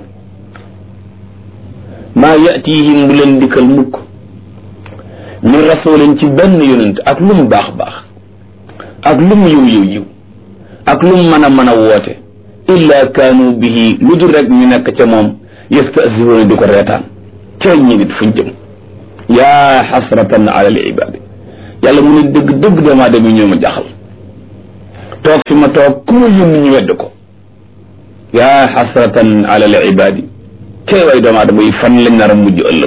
maa yatihim bu leen dikkal mukk min rasulin ci benn yonent ak lu mu baax baax ak lu mu yiw yiw yiw ak lu mu mën a mën a woote illa kaanu bihi lu dul rek ñu nekk ca moom yastahzi'uuna di ko reetaan ceel ñi nit fuñ jëm yaa xasratan ala al ibadi yàlla mu ne dëgg dëgg doomaa dem yi ñoo ma jaxal toog fi ma toog ku ma yónni ñu wedd ko yaa xasratan ala al ibadi cee way doomaa dama yi fan lañ nar a mujj ëllëg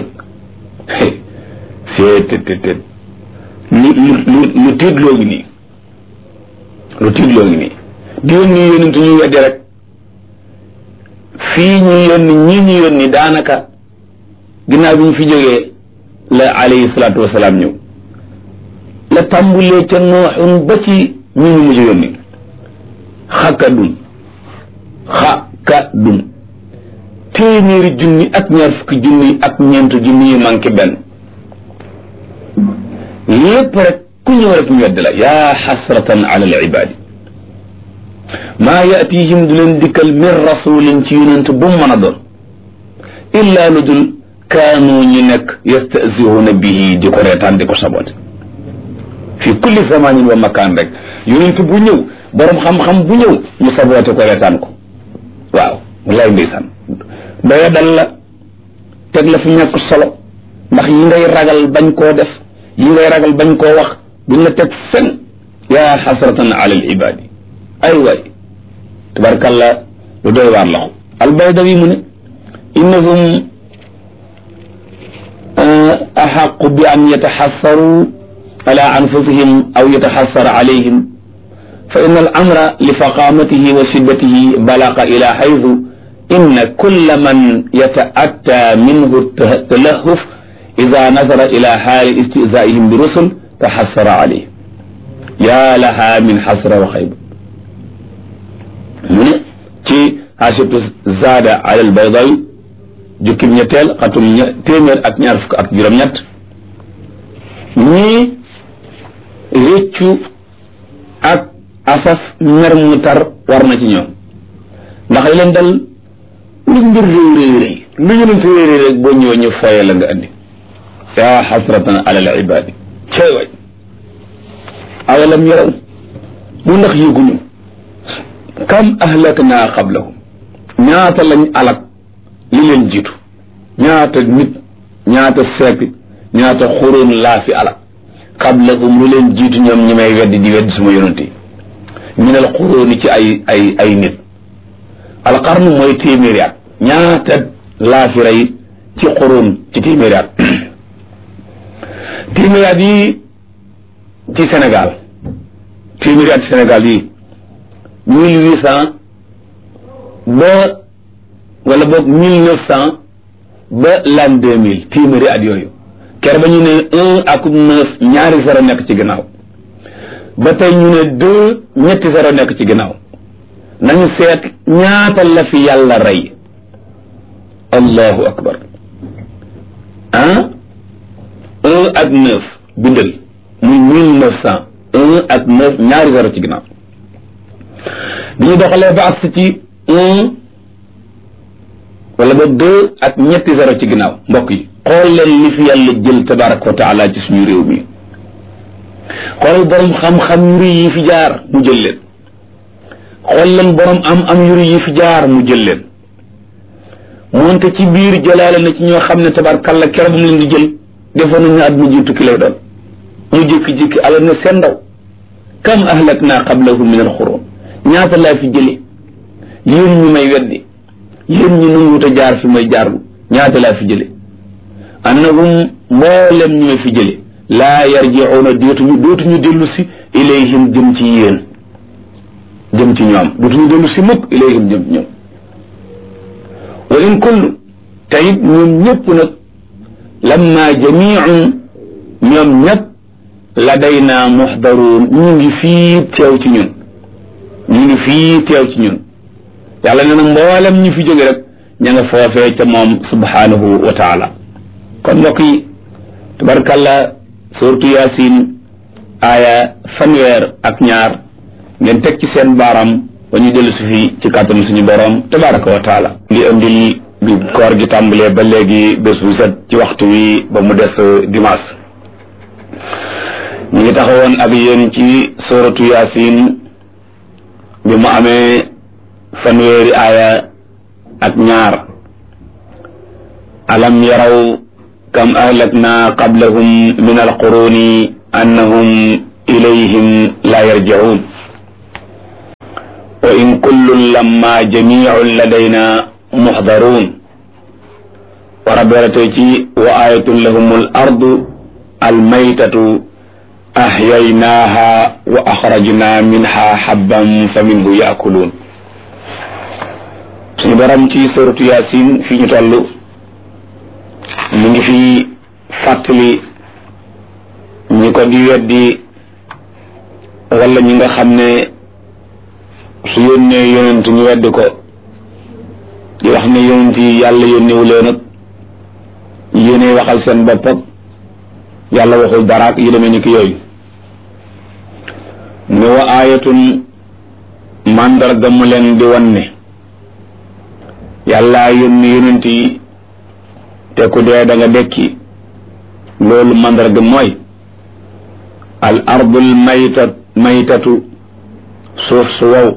seet tet tet lu lu lu tiit loo ngi nii lu tiit loo ngi nii di yónni yónnitu ñuy weddi rek fii ñu yónni ñii ñu yónni daanaka ginnaaw bi ñu fi jógee la alayhi salaatu wasalaam ñëw la tàmbulee ca nooxun ba ci ñu ñu mujj yónni xakadun xakadun téeméeri junni ak ñaar fukki junni ak ñeent junni yu manqué benn lépp rek ku ñëw rek ñu wedd la yaa xasratan ala al ibadi maa yatihim du leen dikkal min rasulin ci yonent bu mu mën a doon illa lu dul kaanu ñu nekk yastahzihuuna bihi di ko reetaan di ko sabote fi kulli zamanin wa makaan rek yonent bu ñëw borom xam-xam bu ñëw ñu sabote ko reetaan ko waaw wallaay ndeysaan doya dal la teg la fi ñàkk solo ndax yi ngay ragal bañ koo def yi ngay ragal bañ koo wax duñ la teg fen yaa xasratan ala al ibadi ay waay tabarkalla lu doy waar la ko albaydawi mu ne innahum axaqu bi an yataxassaru ala anfusihim aw yataxassara alayhim fa inna al amra li faqamatihi wa shiddatihi balaqa ila xaytu inna kulla man yata'atta minhu talahuf ida nazara ila xaali istizaihim bi rusul taxassara alayhim yaa laha min xasra wa xayba mu ne ci xaasibtu zaada ala al baydawi jukkib ñetteel xatum téeméer ak ñaar fukk ak juróom-ñett ñii réccu ak asaf mer mu tar war na ci ñoom ndax leen dal lu mbir réew réew réy lu yonent réew réy rek boo ñëwee ñu foye la nga andi yaa xasratan ala al ibadi cey way awalam yaraw mu ndax yëguñu kam ahlakna qablahum ñaata lañ alak li leen jiitu ñaata nit ñaata siècle ñaata xuróon laa fi alak qablahum lu leen jiitu ñoom ñi may weddi di weddi suma yonent yi minal xuróoni ci ay ay ay nit alqarnu mooy téeméeri at ñaata laa fi rey ci xuróon ci téeméeri at téeméeri at yi ci Sénégal téeméeri at ci Sénégal yi mille huit cent ba wala boog mille neuf cent ba l'an deux mille téeméeri at yooyu ker ba ñu ne un ak neuf ñaari zéro nekk ci ginnaaw ba tey ñu ne deux ñetti zéro nekk ci ginnaaw nañu seet ñaata la fi yàlla rey allahu akbar ah un ak neuf bindal muy mille neuf cent un ak neuf ñaari zéro ci ginnaaw bi ñu doxalee ba agsi ci un wala ba deux ak ñetti zéro ci ginnaaw mbokk yi xool leen li fi yàlla jël tabaraka wa taala ci suñu réew mi xoolal borom xam-xam yu rëy yi fi jaar mu jël leen xool leen borom am am yu rëy yi fi jaar mu jël leen moonte ci biir jëlaale na ci ñoo xam ne tabarakalla keroog mu leen di jël defoon nañu àdduna ji tukki lay doon ñu jékki-jékki alal na seen ndaw kam ahlakna qablahum min alxuruun ñaata laa fi jële yéen ñu may weddi yéen ñu nanguwut a jaar fi may jaarlu ñaata laa fi jële annahum mboolem ñu may fi jële laa yarji'uuna dootuñu dootuñu dellu si ilayhim jëm ci yéen jëm ci ñoom dootuñu dellu si mukk ilayhim jëm ci ñoom wa in kullu te it ñoom ñëpp nag lamma jami'un ñoom ñëpp ladayna muxdaruun ñu ngi fii teew ci ñun ñu ngi fii teew ci ñun yàlla nee na mboolem ñu fi jóge rek ña nga foofee ca moom subhanahu wa taala kon mbokk yi tabarkalla suratu yaasin aaya fanweer ak ñaar ngeen teg ci seen baaram ba ñu dellu si fii ci kàttanu suñu borom tabaraka wa taala li andil bi koor gi tàmbalee ba léegi bés bu set ci waxtu wi ba mu des dimanche ñu ngi taxawoon ak yéen ci suratu yaasin bi mu amee fanweeri aaya ak ñaar alam yaraw kam ahlakna qablahum min alquruni annahum ilayhim la yarji'un wa in kullun lamma jami'un ladayna muhdarun wa rabbiratay ci wa ayatun lahum al ardu al maytatu ahyaynaha wa akhrajna minha habban faminhu ya'kulun. suñu borom ci suratu Yaasin fi ñu toll mu ngi fi fàttali ñi ko di weddi wala ñi nga xam ne su yónnee yonent ñu weddi ko di wax ne yonent yi yàlla yónnewu leen ak yéene waxal seen bopp ak yàlla waxul dara ak yu demee ni ki yooyu. mu ne wa aayatun màndarga mu leen di wan ne yàlla yónni yonent yi te ku dee da nga dekki loolu màndarga mooy al ardul maytat maytatu suuf su wow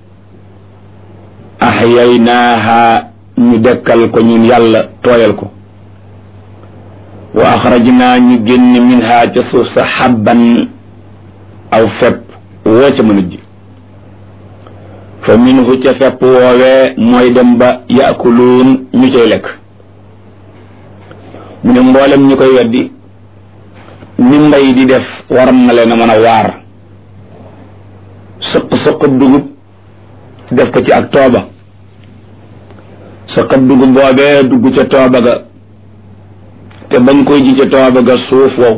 ahyaynaaha ñu dekkal ko ñun yàlla tooyal ko wa axrajnaa ñu génn minha ca suuf sa xabban aw fepp woo ca mën a ji fa minhu ca fepp woowee mooy dem ba yaakuluun ñu cay lekk. mu ne mboolem ñi koy weddi ni mbay di def waram na leen a mën a waar sëq sëqab dugub def ko ci ak tooba sëqab dugub boobee dugg ca tooba ga te bañ koy ji ca tooba ga suuf wow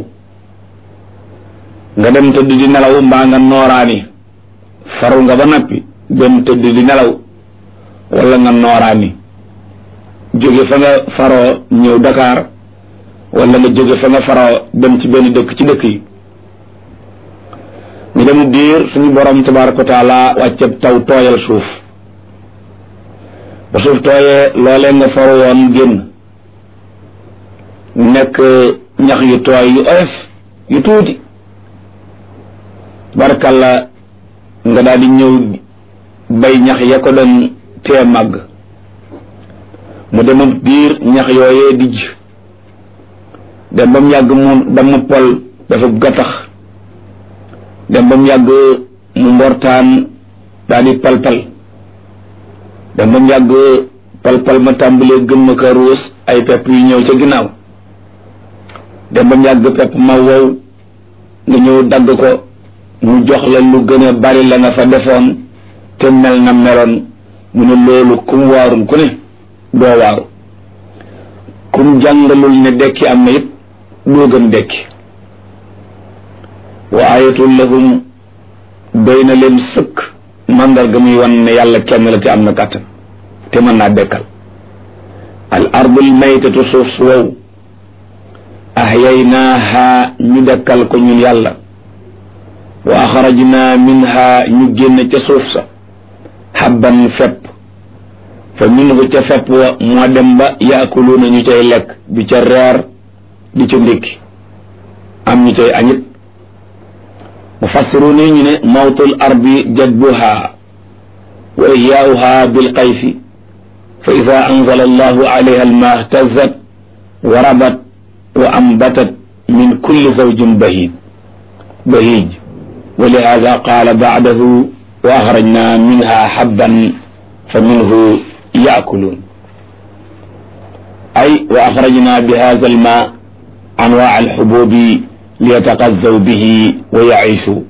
nga dem tëdd di nelaw mbaa nga nooraani faru nga ba noppi dem tëdd di nelaw wala nga nooraani jóge fa nga faroo ñëw Dakar wala nga jóge fa nga faroo dem ci benn dëkk ci dëkk yi ñu dem diir suñu borom tabaraka wa taala wàcceb taw tooyal suuf ba suuf tooyee loolee nga faru woon génn nekk ñax yu tooy yu oyof yu tuuti barkalla nga daal di ñëw bay ñax ya ko doon tee màgg mu demam diir ñax yooyee dijj dem ba mu yàgg mu dama pol dafa gattax dem ba mu yàgg mu mbortaan daal di palpal dem ba mu yàgg palpal ma tàmbalee gën ma ka ruus ay pepp yu ñëw ca ginnaaw dem ba mu yàgg pepp ma wow nga ñëw dagg ko mu jox la lu gën a bari la nga fa defoon te mel na meloon mu ne loolu kum waarul ku ne doo waaru kum jàngalul ne dekki am na it doo gëm dekki wa ayatul lahum doy na leen sëkk mandarga muy wan ne yàlla kenn la te am na kàttan te mën naa dekkal al ardul maytatu suuf su wow ahyaynaaha ñu dekkal ko ñun yàlla wa axrajna minha ñu génn ca suuf sa habban fepp fa minhu ca fepp wa moo dem ba yaakuluuna ñu cay lekk di ca reer di ca ndékki am ñu cay añit mufassiruun yi ñu ne mawtul ardi jadbuha wa ihyaauha bilqayfi fa ida anzala allahu alayha almaa ihtazat wa rabat wa ambatat min kulli zawjin bahij bahij wa lihada qaala ba'dahu wa axrajna minha habban fa minhu yaakuluun ay wa axrajna bi hada almaa anwaa alxububi liyataqazzaw bihi wa yaishu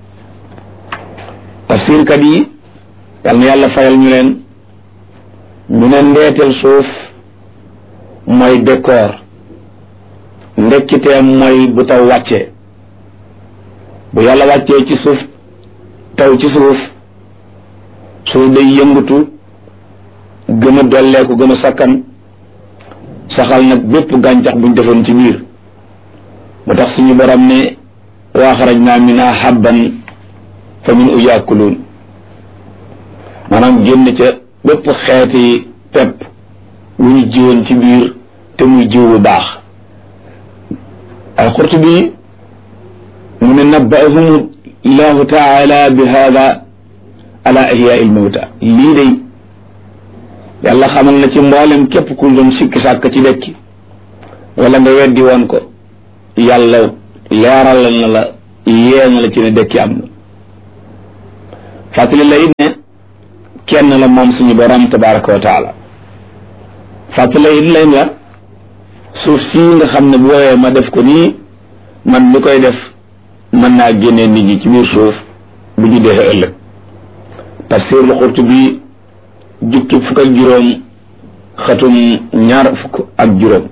tafsirkat yi yal na yàlla fayal ñu leen ñu ne ndeetel suuf mooy décor ndekkiteem mooy bu taw wàccee bu yàlla wàccee ci suuf taw ci suuf suuf day yëngatu gën a dolleeku gën a sakkan saxal nag bépp gàncax buñ defoon ci biir mu tax suñu borom ne wa axrajna minha habban fa minhu yaakuluun maanaam génn ca bépp xeeti pepp wu ñu jiwoon ci biir te muy jiw bu baax al-Qurtubi mu ne nabba'ahum allahu taala bi hada ala ihyaa il mawta lii day yàlla xamal na ci mboolem képp ku doon sikki sàkk ci dekki wala nga weddi woon ko yàlla leeral na la yee na la ci ne dekki am na fàttali la it ne kenn la moom suñu borom tabaraka wa taala fàttali la it leen la suuf sii nga xam ne bu woowee ma def ko nii man mi koy def mën naa génnee nit ñi ci biir suuf bu ñu dee ëllëg tafsirul Qurtubi jukki fukk ak juróom xatum ñaar fukk ak juróom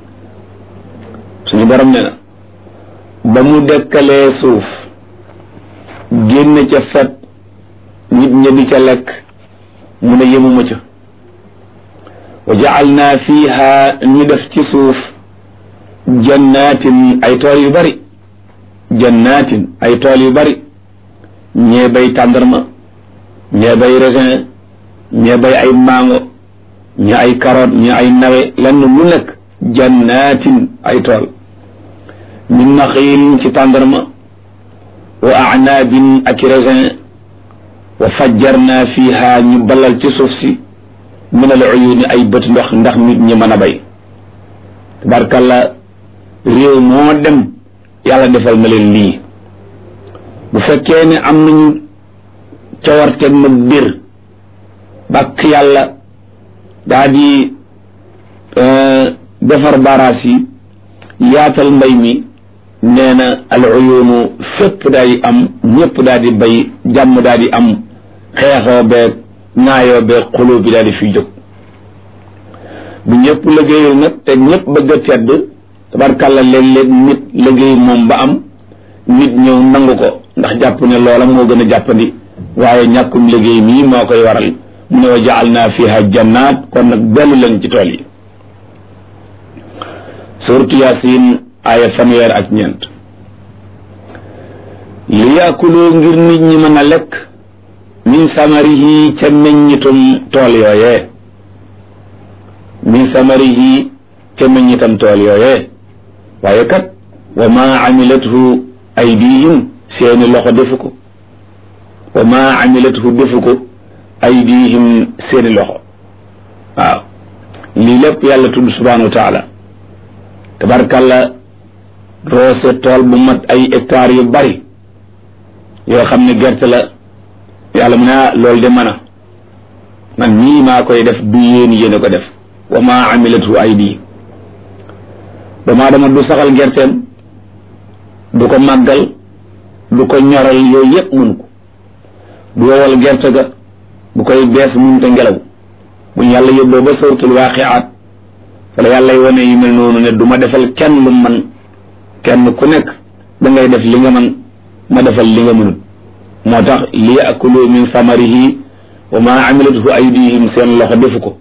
suñu borom ne na ba mu dekkalee suuf génne ca fet nit ña di ca lekk mu ne yemuma ca wa ja'alna fiha ñu def ci suuf jannatin ay tool yu bari jannatin ay tool yu bari ñee bay tàndarma ñee bay raisin ñee bay ay mango ñee ay carotte ñee ay nawe lenn lu nekk jannatin ay tool min naxiil ci tàndarma wa a'naabin ak raisin wa fajjarna fiha ñu balal ci suuf si min al uyuni ay bët ndox ndax nit ñi mën a bay tabarkalla réew moo dem yàlla defal na leen lii bu fekkee ne am nañu cawarteeg mag bir bàkk yàlla daa di defar baraas yi yaatal mbay mi nee na al uyunu fépp daal di am ñëpp daal di bay jàmm daal di am xeexoo beeg ñaayoo beeg xuloo bi daal di fi jóg bu ñëpp liggéeyul nag te ñëpp bëgg a tedd tabarkàlla léeg-léeg nit liggéey moom ba am nit ñëw nangu ko ndax jàpp ne loola moo gën a jàppandi waaye ñàkkum liggéey mii moo koy waral mu ne wa ja'alna fiha jannaat kon nag dellu leen ci tool yi suratu Yaasin aaya fanweer ak ñeent li yaakuloo ngir nit ñi mën a lekk min samarihi ca meññitum tool yooyee min samarihi ca meññitam tool yooyee waaye kat wa ma amilathu aydihim seeni loxo defu ko wa ma amilathu defu ko aydihim seeni loxo waaw lii lépp yàlla tudd subhanahu wa taala tabarkàlla roose tool bu mat ay hectares yu bari yoo xam ne gerte la yàlla mu ne loolu de mën a man mii maa koy def du yéen yéen a ko def wa ma amilatu aydi doomu aadama du saxal gerteem du ko màggal du ko ñoral yooyu yëpp mënu ko du wowal gerte ga bu koy bees munte ngelaw buñ yàlla yóbboo ba sawtul waaqiaat wala yàlla wane yu mel noonu ne du ma defal kenn lu man kenn ku nekk da ngay def li nga man ma defal li nga mënut moo tax li yakulu min samarihi wa ma amilathu aydihim seen loxo defu ko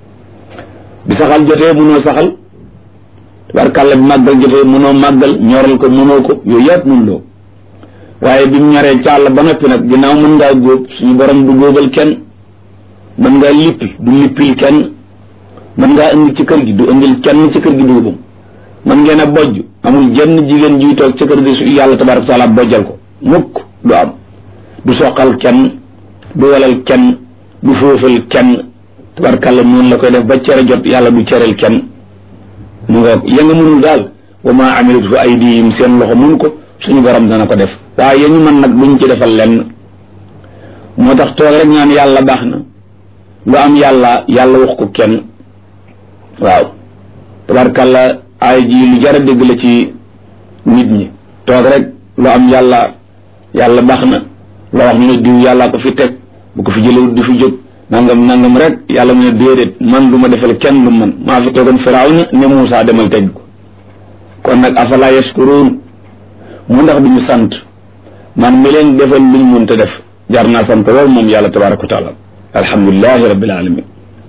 bi saxal jotee mënoo saxal tabarkàlla bi màggal jotee mënoo màggal ñoral ko mënoo ko yooyu yëpp mën loo waaye bi mu ñoree càll ba noppi nag ginnaaw mën ngaa góob suñu borom du góobal kenn mën ngaa lippi du lippil kenn mën ngaa indi ci kër gi du indil kenn ci kër gi dugubam mën ngeen a bojj amul jenn jigéen juy toog ci kër gi su yàlla tabaraka taala bojjal ko mukk du am du soqal kenn du walal kenn du foofal kenn tabarkàlla noonu la koy def ba cere jot yàlla du cereel kenn mu nga ya nga mënul daal wa ma amilatu aydihim seen loxo mun ko suñu borom dana ko def waaye ya ñu mën nag duñ ci defal lenn moo tax toog rek ñaan yàlla baax na lu am yàlla yàlla wax ko kenn waaw tabarkàlla ay ji lu jar a dégg la ci nit ñi toog rek lu am yàlla yàlla baax na loo wax ñu ne diw yàlla ko fi teg bu ko fi jëlewut du fi jóg nangam nangam rek yàlla mu ne déedéet man du ma defal kenn lu man maa fi tegoon Firawna ne Muusaa demal teg ko kon nag afala yashkuruun mu ndax duñu sant man mi leen defal luñ mun te def jar naa sant lool moom yàlla tabaraka wa taala alhamdulilahi rabbil alamin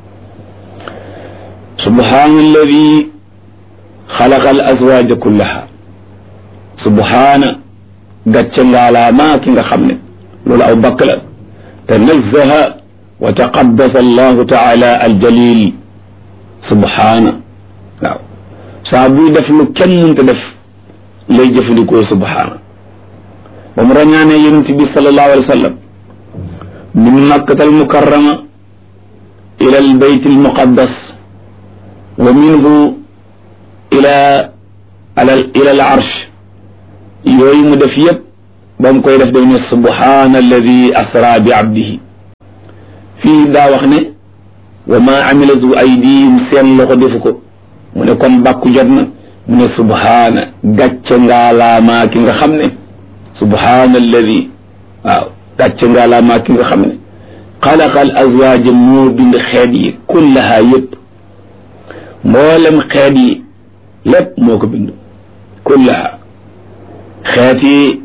subhaana alladi xalaqa al azwaaja kullaha subhaana gàcce ngaalaa maa ki nga xam ne loolu aw bakk la tanazzaha wa taqaddasa allahu taala aljalil subhaana waaw saa buy def lu kenn mënta def lay jëfandikoo subhaana ba mu rañaanee yonent bi sallallahu alayhi wa sallam min makkata almukarrama ila albayt almuqaddas wa minhu ila alal ila al arsh yooyu mu def yëpp ba mu koy def day ne subhaana alladi asra bi abdihi fii daa wax ne wa ma amilatu aydihim seen loxo defu ko mu ne kon bàkku jot na mu ne subhaana gàcce ngaalaamaa ki nga xam ne subhaana alladi waaw gàcce ngaalaamaa ki nga xam ne xalaqa al azwaaja moo bind xeet yi kullaha yëpp mboolem xeet yi lépp moo ko bind kullaha xeet yi